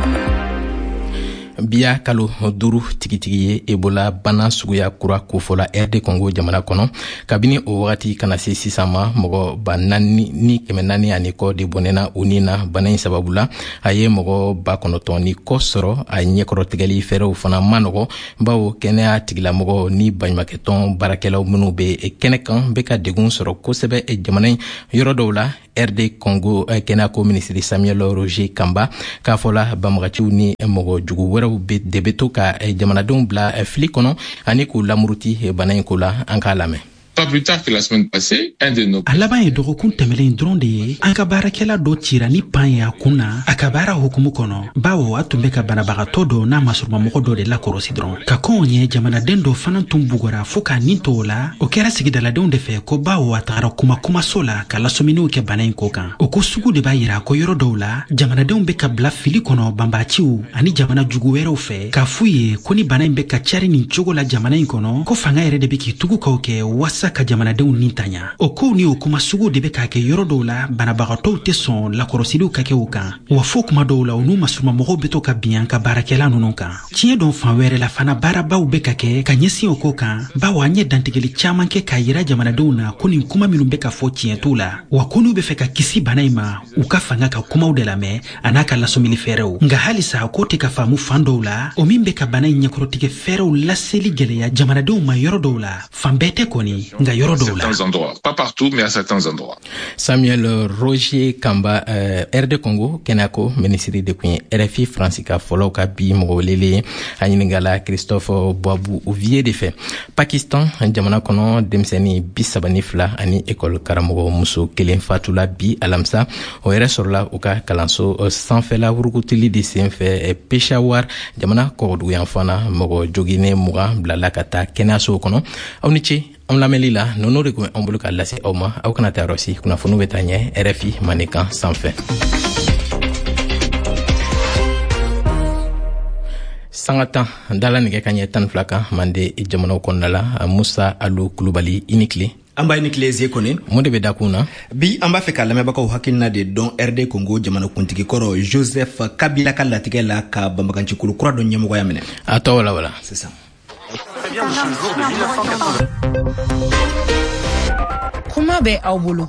Speaker 2: biya kalo duru tigitigi ye Ebola bana suguya kura kofɔla R D Congo jamana kɔnɔ kabini o wagati kana se sisan ma mɔgɔ ba naani ni kɛmɛ naani ani kɔ de bɔnɛna o ni na bana in sababu la a ye mɔgɔ ba kɔnɔtɔn ni kɔ sɔrɔ a ɲɛkɔrɔtigɛli fɛrɛw fana ma nɔgɔ bawo kɛnɛya tigilamɔgɔ ni baɲumankɛtɔn baarakɛlaw minnu be kɛnɛ kan bɛ ka degun sɔrɔ kosɛbɛ jamana in yɔrɔ dɔw la R D Congo kɛnɛyako minisiri Samuel Roger Kamba k'a fɔla banbagaciw ni mɔgɔ jugu wɛrɛw de bɛ to ka jamanadenw bila fili kɔnɔ ani k'u lamuruti bana in ko la an k'a lamɛn.
Speaker 6: Pas plus tard que la semaine passée, un de nos...
Speaker 7: A laban ye dɔgɔkun tɛmɛlen dɔrɔn de ye an ka baarakɛla dɔ cira ni pan ye a kun na a ka baara hukumu kɔnɔ bawo a tun bɛ ka banabagatɔ dɔ n'a masurumamɔgɔ dɔ de lakɔrɔsi dɔrɔn ka kɔnw ye jamanaden dɔ fana tun bugɔra fɔɔ k'a nin to o la o kɛra sigidaladenw de fɛ ko bawo a tagara kuma kumaso la ka lasɔminiw kɛ bana in ko kan o ko sugu de b'a yira ko yɔrɔ dɔw la jamanadenw bɛ ka bila fili kɔnɔ banbaaciw ani jamana jugu wɛrɛw fɛ k'a f'u ye ko ni bana in bɛ ka cari nin cogo la jamana in kɔnɔ ko fanga yɛrɛ de bɛ k'i tugukaw kɛ wasa ka jamanadenw nin tanya o kow ni o kuma sugu de bɛ k'a kɛ yɔrɔ dɔw la banabagatɔw tɛ sɔn lakɔrɔsiliw ka kɛ o kan wa fo kuma dɔw la u n'u masurumamɔgɔw bɛ to ka bin ka baarakɛla ninnu kan tiɲɛ dɔn fan wɛrɛ la fana baarabaw bɛ ka kɛ ka ɲɛsin o ko kan bawo an ye dantigɛli caman kɛ k'a yira jamanadenw na ko nin kuma minnu bɛ ka fɔ tiɲɛ t'u la wa ko n'u bɛ fɛ ka kisi bana in ma u ka fanga ka kumaw de lamɛn a n'a ka lasɔmini fɛɛrɛw nka halisa ko tɛ ka faamu fan dɔw la o min bɛ ka bana in ɲɛkɔrɔtigɛ fɛɛrɛw laseli gɛlɛya jamanadenw ma yɔrɔ dɔw la fan bɛɛ tɛ kɔni nka yɔrɔ
Speaker 6: certains endroits, pas partout, mais à certains endroits.
Speaker 2: Samuel Roger Kamba, euh, R D Congo, Kenako, ministre de Queen, R F I, Francisca Folo, Kabi, Mogolele, Aningala, Christophe Boabou, Ouvier de fait. Pakistan, Jamana Kono, Demseni, Bisabani Fla, Ani, École Karamogo, Mousso, Kelen Fatula, Bi, Alamsa, Oere Sorla, Oka, Kalanso, Sanfela, Urukutili, Disenfe, Peshawar, Jamana Korodou, Yanfana, Mogo, Jogine, Moura, Blalakata, Kenaso Kono, Aunichi, on lamɛnli la nɔnɔ de kun an bolo ka lase aw ma aw kana taa yɔrɔ si kunnafoniw bɛ taa ɲɛ R F I Manekan sanfɛ. Sanga tan dala nɛgɛ ka ɲɛ tan ni fila kan mande jamanaw kɔnɔna la Musa Alu Kulubali i ni tile.
Speaker 8: An b'a ni tile ze kɔni
Speaker 2: mun de bɛ da kun na
Speaker 8: bi an b'a fɛ ka lamɛnbagaw hakilina de dɔn R D Congo jamanakuntigi kɔrɔ Joseph Kabila ka latigɛ la ka banbagancikulu kura dɔ ɲɛmɔgɔya minɛ
Speaker 2: a tɔ wala wala
Speaker 8: sisan.
Speaker 9: Kuma bɛ aw bolo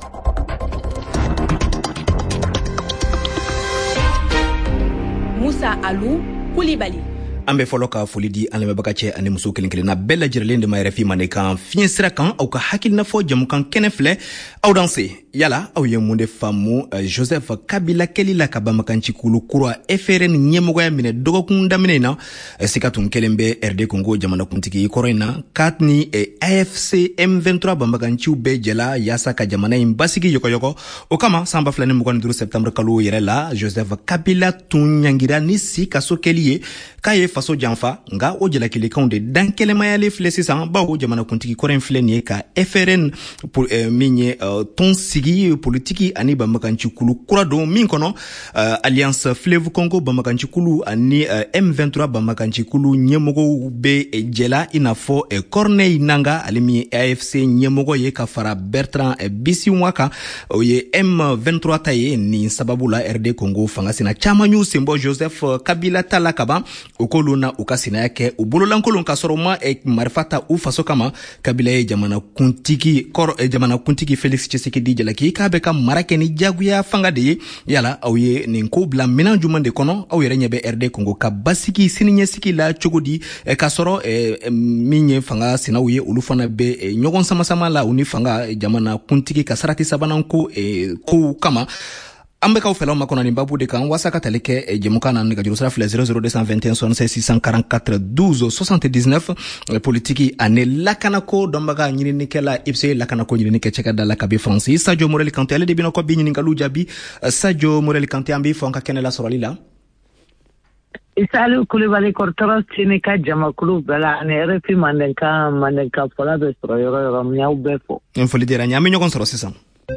Speaker 9: Musa Alu Kulibali
Speaker 8: an bɛ fɔlɔ ka foli di an lamɛnbaga cɛ ani muso kelen kelenna bɛɛ lajɛlen de ma R F I Manekan fiɲɛ sira kan aw ka hakilina fɔ jamukan kɛnɛ filɛ aw dan se yala aw ye mun de faamu Joseph Kabila kɛli la ka banbagancikulu kura F R N ɲɛmɔgɔya minɛ dɔgɔkun daminɛ in na sika tun kelen bɛ R D Congo jamanakuntigi kɔrɔ in na k'a ni A F C M vingt-trois banbaganciw bɛɛ jɛla yaasa ka jamana in basigi yɔkɔyɔkɔ o kama san ba fila ni mugan ni duuru septembre kalo yɛrɛ la Joseph Kabila tun ɲangira ni si kaso kɛli ye k'a ye faso janfa nga o jalakilikanw de dan kɛlɛmayalen filɛ sisan bawo jamanakuntigi kɔrɔ in filɛ nin ye ka F R N uh, min ye uh, tɔn sigi politiki ani banbagancikulu kura don min kɔnɔ uh, Alliance Fleuve Congo banbagancikulu ani uh, M vingt-trois banbagancikulu ɲɛmɔgɔw be uh, jɛla i n'a fɔ uh, Corneille Nanga ale min ye A F C ɲɛmɔgɔ ye ka fara Bertrand uh, Bisimwa kan o ye M vingt-trois ta ye nin sababu la R D Congo fanga sina caman y'u senbɔ Joseph uh, Kabila ta la kaban o k'olu na u ka sinaya kɛ u bololankolon ka sɔrɔ ma eh, marifa ta u faso kama Kabila ye jamanakuntigi kɔrɔ eh, jamanakuntigi Félix Tshisekedi jalaki k'i k'a bɛ ka mara kɛ ni jagoya fanga de ye yala aw ye nin ko bila minan juman de kɔnɔ aw yɛrɛ ɲɛ bɛ R D Congo ka basigi siniɲɛsigi la cogo di k'a sɔrɔ min ye fanga sinaw ye olu fana bɛ ɲɔgɔn samasama la u ni fanga jamana kuntigi ka sarati sabanan ko kow kama an bɛ kaw fɛlaw ma kɔnɔ nin babu de kan wasa ka tali kɛ jɛmukan na nɛgɛjuru sira filɛ zéro zéro deux cent vingt et un soixante-seize six cent quarante-quatre douze soixante-dix-neuf politiki ani lakanako dɔnbaga ɲininikɛla I P C lakanako ɲininikɛ cɛkɛda la kabi Faransi Sadio Morel Kante ale de bɛna kɔ bi ɲininkaliw jaabi Sadio Morel Kante an b'i fɔ an ka kɛnɛ la sɔrɔli la
Speaker 10: Isali Kulibali kɔrɔtɔrɔ sini ka jamakulu bɛɛ la ani R F I Mandenka Mandenka fɔla bɛ sɔrɔ yɔrɔ yɔrɔ min y'aw bɛɛ fɔ.
Speaker 8: Foli diyara n ye an bɛ ɲɔgɔn sɔrɔ sisan.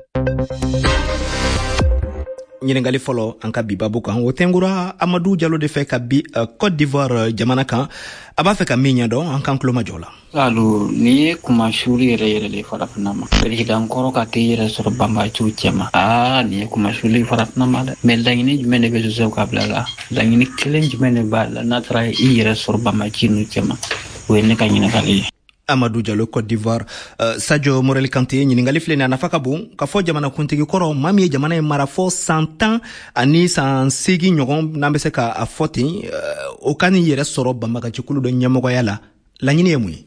Speaker 8: ɲininkali fɔlɔ an ka bi babu kan o tɛnkura Amadu Jalo de fɛ ka bi uh, Côte d'Ivoire jamana kan a b'a fɛ ka min ɲɛdɔn an kan tulo ma jɔ la.
Speaker 11: Salu ni ye kuma shuri yɛrɛ yɛrɛ de farafinna ma président kɔrɔ ka tɛ yɛrɛ sɔrɔ banbaaciw cɛma aa ni ye kuma shuri farafinna ma dɛ mais laɲini jumɛn de bɛ Joseph Kabila la laɲini kelen jumɛn de b'a la n'a taara i yɛrɛ sɔrɔ banbaaci nu cɛma o ye ne ka ɲininkali ye.
Speaker 8: Amadou Diallo Côte d'Ivoire uh, Sadio Morel Kante ɲininkali filɛ nin a nafa ka bon ka fɔ jamana kuntigi kɔrɔ maa min ye jamana ye mara fɔ san tan ani san seegin ɲɔgɔn n'an bɛ se ka a fɔ ten uh, o ka nin yɛrɛ sɔrɔ banbagacikulu dɔ ɲɛmɔgɔya la laɲini ye mun ye.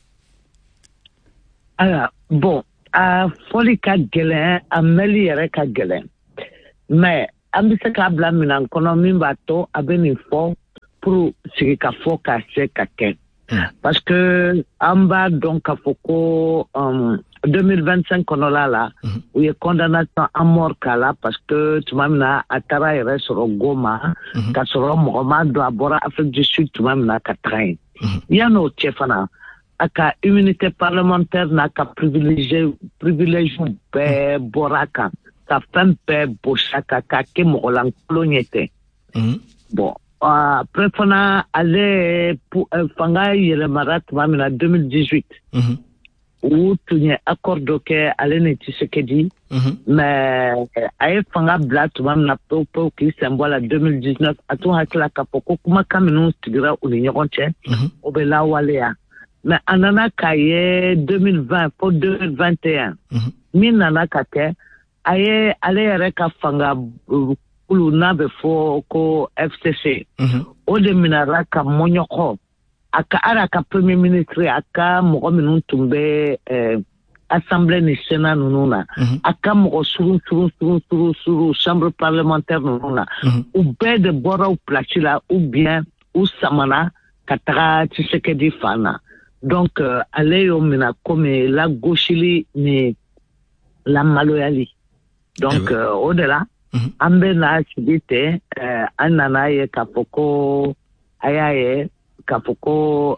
Speaker 10: Aya bon a fɔli ka gɛlɛn a mɛli yɛrɛ ka gɛlɛn mais an bɛ se k'a bila minan kɔnɔ min b'a to a bɛ nin fɔ pour sigi ka fɔ ka se ka kɛ. Parce que en bas donc à Foucault en deux mille vingt-cinq on a là où il y a condamnation à mort là parce que tu m'as mis à Tara sur Goma qu'à sur Mohamed doit boire Afrique du Sud tu m'as mis à Katrain il y a nos chefs-là à ka immunité parlementaire n'a qu'à privilégier privilégier pe boraka ça fait pe bochaka ka ke molan coloniété bon après fana aller pour fanga yelmara tuma deux mille dix-huit où tu n'y accord donc aller ne Tshisekedi mais ay fanga bla tuma na po po qui symbole deux mille dix-neuf à tout hakla kapoko kuma kaminu tigira union tien obela walea mais anana kaye deux mille vingt pour deux mille vingt et un minana kate ay aller reka fanga ulu na be fo ko F C C o de minara ka monyoko aka ara ka premier ministre aka mo minun tumbe assemblée nationale nununa aka mo suru suru suru suru suru chambre parlementaire nununa ou be de bora ou platila ou bien ou samana katara Tshisekedi fana donc euh, aller au mina comme la gauchili ni la maloyali donc euh, au-delà an bɛ na sigi ten an nana ye k'a fɔ ko a y'a ye k'a fɔ ko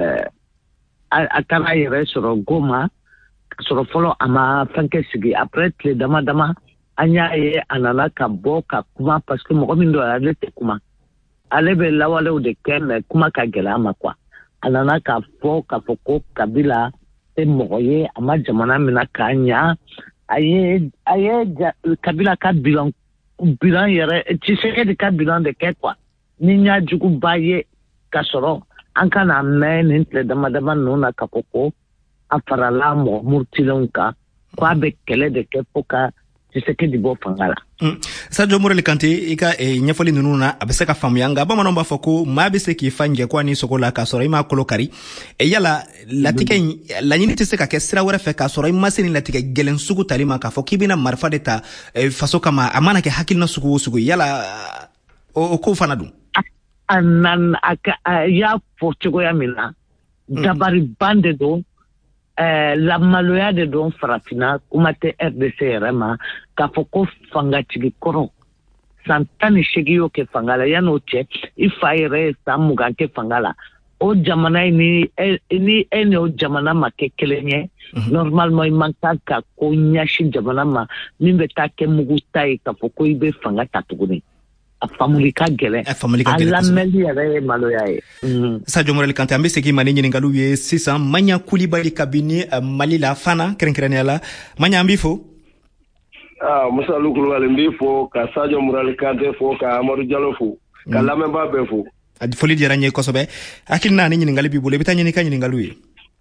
Speaker 10: a taara yɛrɛ sɔrɔ Goma k'a sɔrɔ fɔlɔ a ma fɛn kɛ sigi après tile dama dama an y'a ye a nana ka bɔ ka kuma parce que mɔgɔ min don ale tɛ kuma ale bɛ lawalew de kɛ mais kuma ka gɛlɛ a ma quoi a nana k'a fɔ k'a fɔ ko Kabila tɛ mɔgɔ ye a ma jamana minɛ k'a ɲa aye aye Kabila ka bilan bilan yɛrɛ Tshisekedi ka bilan de kɛ quoi ni ɲa jugu ba ye ka sɔrɔ an kana mɛn nin tile dama dama ninnu na ka fɔ ko a farala mɔgɔ murutilenw kan ko a bɛ kɛlɛ de kɛ fo ka Tshisekedi bɔ fanga la.
Speaker 8: Sadio Morel Kante i ka ɲɛfɔli ninnu na a bɛ se ka faamuya nka bamananw b'a fɔ ko maa bɛ se k'i fa njɛ ko a ni sogo la k'a sɔrɔ i m'a kolo kari yala latigɛ in laɲini tɛ se ka kɛ sira wɛrɛ fɛ k'a sɔrɔ i ma se ni latigɛ gɛlɛn sugu tali ma k'a fɔ k'i bɛna marifa de ta faso kama a mana kɛ hakilina sugu o sugu yala o ko fana dun.
Speaker 10: A nan a y'a fɔ cogoya min na dabariban de don. Euh, la maloya de don farafina kuma tɛ R D C yɛrɛ ma k'a fɔ ko fangatigi kɔrɔ san tan ni seegin y'o kɛ fanga la yan'o cɛ i fa yɛrɛ ye san mugan kɛ fanga la o jamana ni ni e ni o jamana ma kɛ kelen ye normalement i man kan ka ko ɲɛsin jamana ma min bɛ taa kɛ mugu ta ye k'a fɔ ko i bɛ fanga ta tuguni. A famili ka gɛlɛn a lamɛnli yɛrɛ ye maloya ye.
Speaker 8: Sadio Morel Kante an bɛ segin ma ni ɲininkaliw ye sisan Maɲa Kulibali kabini Mali la fana kɛrɛnkɛrɛnnenya la Maɲa an b'i fo.
Speaker 15: Ah Musa Alu Kulibali n b'i fo ka Sadio Morel Kante fo ka Amadu Jalo fo ka lamɛnbaa bɛɛ fo.
Speaker 8: Foli diyara n ye kosɛbɛ hakilina ni ɲininkali b'i bolo i bɛ taa ɲini ka ɲininkaliw ye.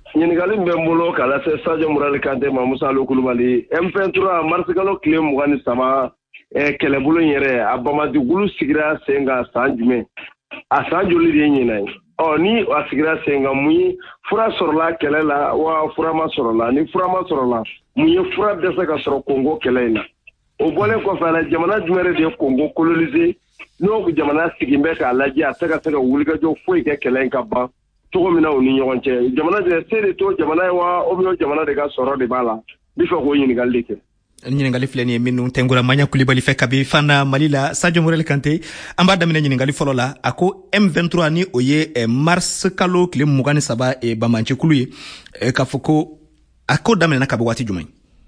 Speaker 15: ɲininkali bɛ n bolo k'a lase Sadio Murali Kante ma Musa Alu Kulubali M vingt-trois marsikalo tile mugan ni saba kɛlɛbolo in yɛrɛ a Bamadigulu sigira sen kan san jumɛn a san joli de ye ɲinan ye ɔ ni a sigira sen kan mun ye fura sɔrɔla kɛlɛ la wa fura ma sɔrɔla ni fura ma sɔrɔla mun ye fura dɛsɛ ka sɔrɔ Kongo kɛlɛ in na o bɔlen kɔfɛ a la jamana jumɛn de ye Kongo coloniser n'o jamana sigin bɛ k'a lajɛ a tɛ ka se ka wulikajɔ foyi kɛ kɛlɛ in ka ban cogo min na u ni ɲɔgɔn cɛ jamana de se de to jamana ye wa o bɛ jamana de ka sɔrɔ de b'a la bi fɛ k'o ɲininkali de kɛ
Speaker 8: ɲininkali filɛ nin ye minnu tɛnkura Maɲa Kulibali fɛ kabi fana Mali la Sadio Murali Kante an b'a daminɛ ɲininkali fɔlɔ la a ko M vingt-trois ni o ye mars kalo tile mugan ni saba bamancɛkulu ye k'a fɔ ko a ko daminɛna kabi waati jumɛn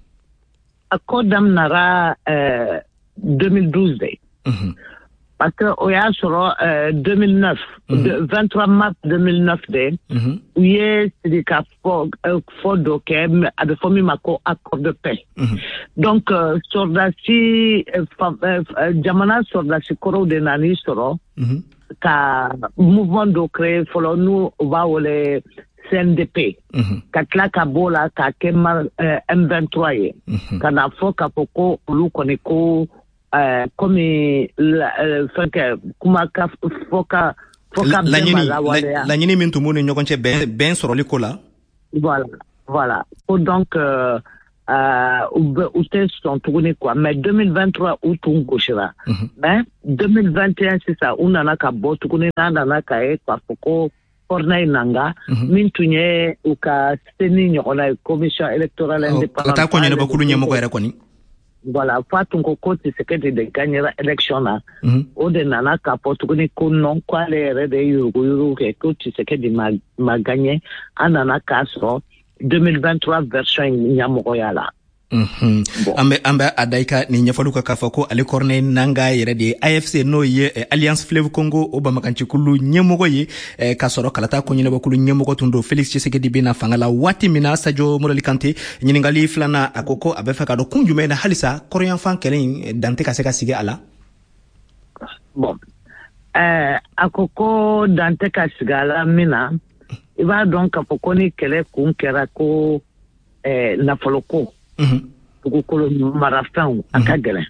Speaker 10: a ko daminɛra deux mille douze de parce que o y'a sɔrɔ deux mille neuf vingt-trois mars deux mille neuf de u ye sigi ka fɔ fɔ dɔ kɛ a bɛ fɔ min ma ko accord de paix donc sɔrdasi jamana sɔrdasi kɔrɔw de nan'i sɔrɔ ka mouvement dɔ créer fɔlɔ n'u u b'a wele C N D P ka tila ka b'o la k'a kɛ M vingt-trois ye ka na fɔ k'a fɔ ko olu kɔni ko Euh, comme la fɛn kɛ kuma ka fɔ ka fɔ ka bɛn ma lawaleya
Speaker 8: laɲini min tun b'u ni ɲɔgɔn cɛ bɛn bɛn sɔrɔli ko la
Speaker 10: voilà voilà ko donc euh, euh, u tɛ sɔn tuguni quoi mais deux mille vingt-trois u tun gosira mais deux mille vingt et un sisan u nana ka bɔ tuguni n'a nana ka ye k'a fɔ ko Corneille Nangaa min tun ye u ka seni ɲɔgɔnna ye commission électorale indépendante
Speaker 8: ka taa kɔɲɛnabakulu ɲɛmɔgɔ yɛrɛ kɔni
Speaker 10: voilà fa tun ko ko Tshisekedi de gagnera élection na o de nana k'a fɔ tuguni ko non ko ale yɛrɛ de ye yuruguyurugu kɛ ko Tshisekedi ma ma gagné an nana k'a sɔrɔ deux mille vingt-trois version ɲɛmɔgɔya la
Speaker 8: an bɛ an bɛ a da i ka nin ɲɛfɔliw kan k'a fɔ ko ale Corneille Nangaa yɛrɛ de ye A F C n'o ye Alliance Fleuve Congo o bamakancikulu ɲɛmɔgɔ ye k'a sɔrɔ kalata kɔɲɛnabakulu ɲɛmɔgɔ tun don Félix Tshisekedi bɛna fanga la waati min na Sadio Murali Kante ɲininkali filanan a ko ko a bɛ fɛ ka dɔn kun jumɛn na halisa kɔrɔyanfan kɛlɛ in dan tɛ ka se ka sigi a la
Speaker 10: bon ɛɛ a ko ko dan tɛ ka sigi a la min na i b'a dɔn k'a fɔ ko ni kɛlɛ kun kɛra ko ɛɛ nafoloko dugukolo marafɛnw a ka gɛlɛn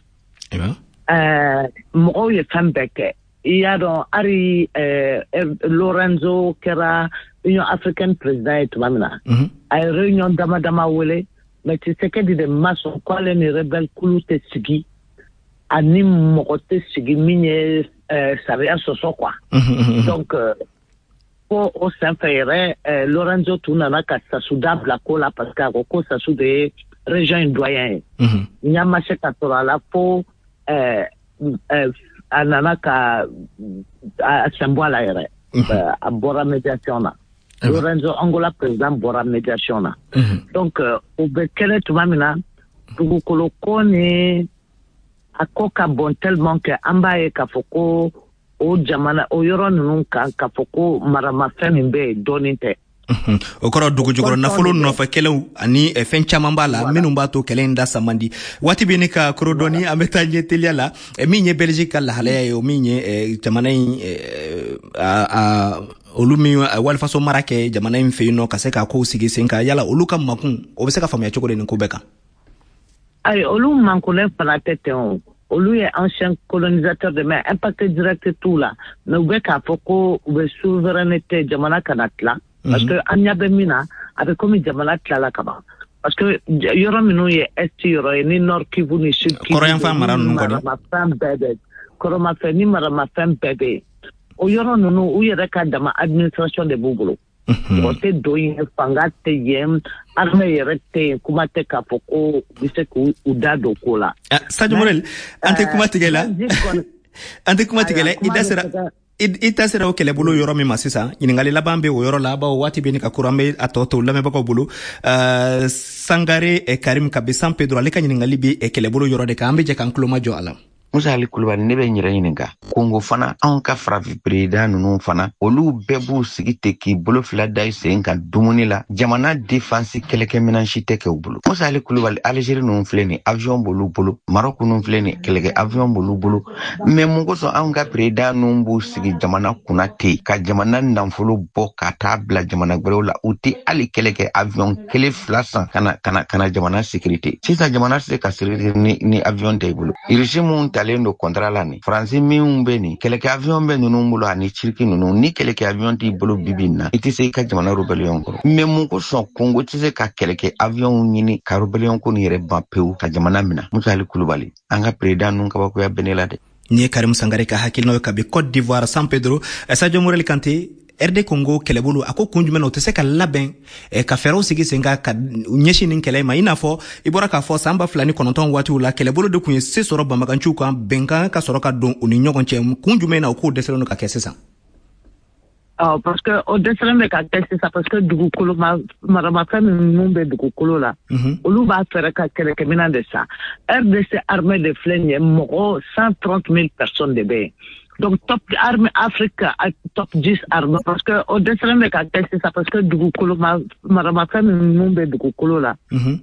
Speaker 10: mɔgɔw ye fɛn bɛɛ kɛ i y'a dɔn hali Lorenzo kɛra Union africaine président ye tuma min na a ye réunion dama dama wele mais Tshisekedi de ma sɔn ko ale ni rebelle kulu tɛ sigi ani mɔgɔ tɛ sigi min ye sariya sɔsɔ quoi donc ko o senfɛ yɛrɛ Lorenzo tun nana ka Sassou Da bila ko la parce que a ko ko Sassou de ye région in doyen ye ɲa ma se ka sɔrɔ a la fo a nana ka a sen bɔ a la yɛrɛ a bɔra médiation na Lorenzo Angola président bɔra médiation na donc o bɛ kɛlɛ tuma min na dugukolo ko ni a ko ka bon tellement que an b'a ye k'a fɔ ko o jamana o yɔrɔ ninnu kan k'a fɔ ko maramafɛn min bɛ yen dɔɔnin tɛ
Speaker 8: o kɔrɔ dugu jukɔrɔ nafolo nɔfɛ kɛlɛw ani fɛn caman b'a la minnu b'a to kɛlɛ in da samandi waati bɛ ne ka koro dɔɔni an bɛ taa ɲɛ teliya la min ye Belgique ka lahalaya ye o min ye jamana in olu min walifaso mara kɛ jamana in fɛ yen nɔ ka se k'a kow sigi sen kan yala olu ka makun o bɛ se ka faamuya cogo di nin ko bɛɛ kan
Speaker 10: ayi olu mankunnen fana tɛ ten o olu ye ancien colonisateur de mais impact direct t'u la mais u bɛ k'a fɔ ko u bɛ souveraineté jamana kana tila parce que an ɲa bɛ min na a bɛ komi jamana tilala ka ban parce que yɔrɔ minnu ye est yɔrɔ ye ni nord Kivu ni sud Kivu
Speaker 8: kɔrɔyanfan mara ninnu kɔni
Speaker 10: maramafɛn bɛɛ bɛ kɔrɔmafɛn ni maramafɛn bɛɛ bɛ yen o yɔrɔ ninnu u yɛrɛ ka dama administration de b'u bolo mɔgɔ tɛ don yen fanga tɛ yen armée yɛrɛ tɛ yen kuma tɛ k'a fɔ ko u bɛ se k'u da don ko la
Speaker 8: Sadio Murali an tɛ kuma tigɛ la an tɛ kuma tigɛ la i da sera i ta sera o kɛlɛbolo yɔrɔ min ma sisan ɲininkali laban bɛ o yɔrɔ la bawo waati bɛ ni ka kuran bɛ a tɔ to lamɛnbagaw bolo Sangare Karim kabi San Pedro ale ka ɲininkali bɛ kɛlɛbolo yɔrɔ de kan an bɛ jɛ k'an tulo majɔ a la
Speaker 12: Musa Ali Kulubali ne bɛ n yɛrɛ ɲininka Kongo fana anw ka farafin président ninnu fana olu bɛɛ b'u sigi ten k'i bolo fila da i sen kan dumuni la jamana défense kɛlɛkɛminɛn si tɛ kɛ u bolo. Musa Ali Kulubali Algérie ninnu filɛ nin avion b'olu bolo Maroc ninnu filɛ nin kɛlɛkɛ avion b'olu bolo mais mun kosɔn anw ka président ninnu b'u sigi jamana kunna ten ka jamana nafolo bɔ ka taa bila jamana wɛrɛw la u tɛ hali kɛlɛkɛ avion kelen fila san kana kana kana jamana sécurité sisan jamana tɛ se ka sécurité ni ni avion tɛ i bolo irisi mun talen don contrat la nin faransi min bɛ nin kɛlɛkɛ avion bɛ ninnu bolo ani ciriki ninnu ni kɛlɛkɛ avion t'i bolo bibi in na i tɛ se i ka jamana rébellion kɔrɔ mais mun kosɔn Congo tɛ se ka kɛlɛkɛ avion ɲini ka rébellion ko nin yɛrɛ ban pewu ka jamana minɛ Musa Ali Kulubali an ka président ninnu kabakoya bɛ ne la dɛ.
Speaker 8: Ni ye Karim Sangare ka hakilinaw ka bi Côte d'Ivoire San Pedro Sadio Morel Kanté R D Congo kɛlɛbolo a ko kun jumɛn na o tɛ se ka labɛn ka fɛɛrɛw sigi sen ka ɲɛsin nin kɛlɛ ma i n'a fɔ i bɔra k'a fɔ san ba fila ni kɔnɔntɔn waatiw la kɛlɛbolo de kun ye se sɔrɔ banbaganciw kan bɛnkan ka sɔrɔ ka don u ni ɲɔgɔn cɛ kun jumɛn na o k'o dɛsɛlen don ka kɛ sisan.
Speaker 10: Oh, parce que o dɛsɛlen bɛ ka kɛ sisan parce que dugukolo maramafɛn minnu bɛ dugukolo la olu b'a fɛɛrɛ ka kɛlɛkɛminɛn de san R D C armée de filɛ nin ye mɔgɔ cent trente mille personnes de bɛ yen. Donc, top armée Afrique, top dix armées, parce que au dessert de la question, parce que du coup, ma ma femme nous be du coup là.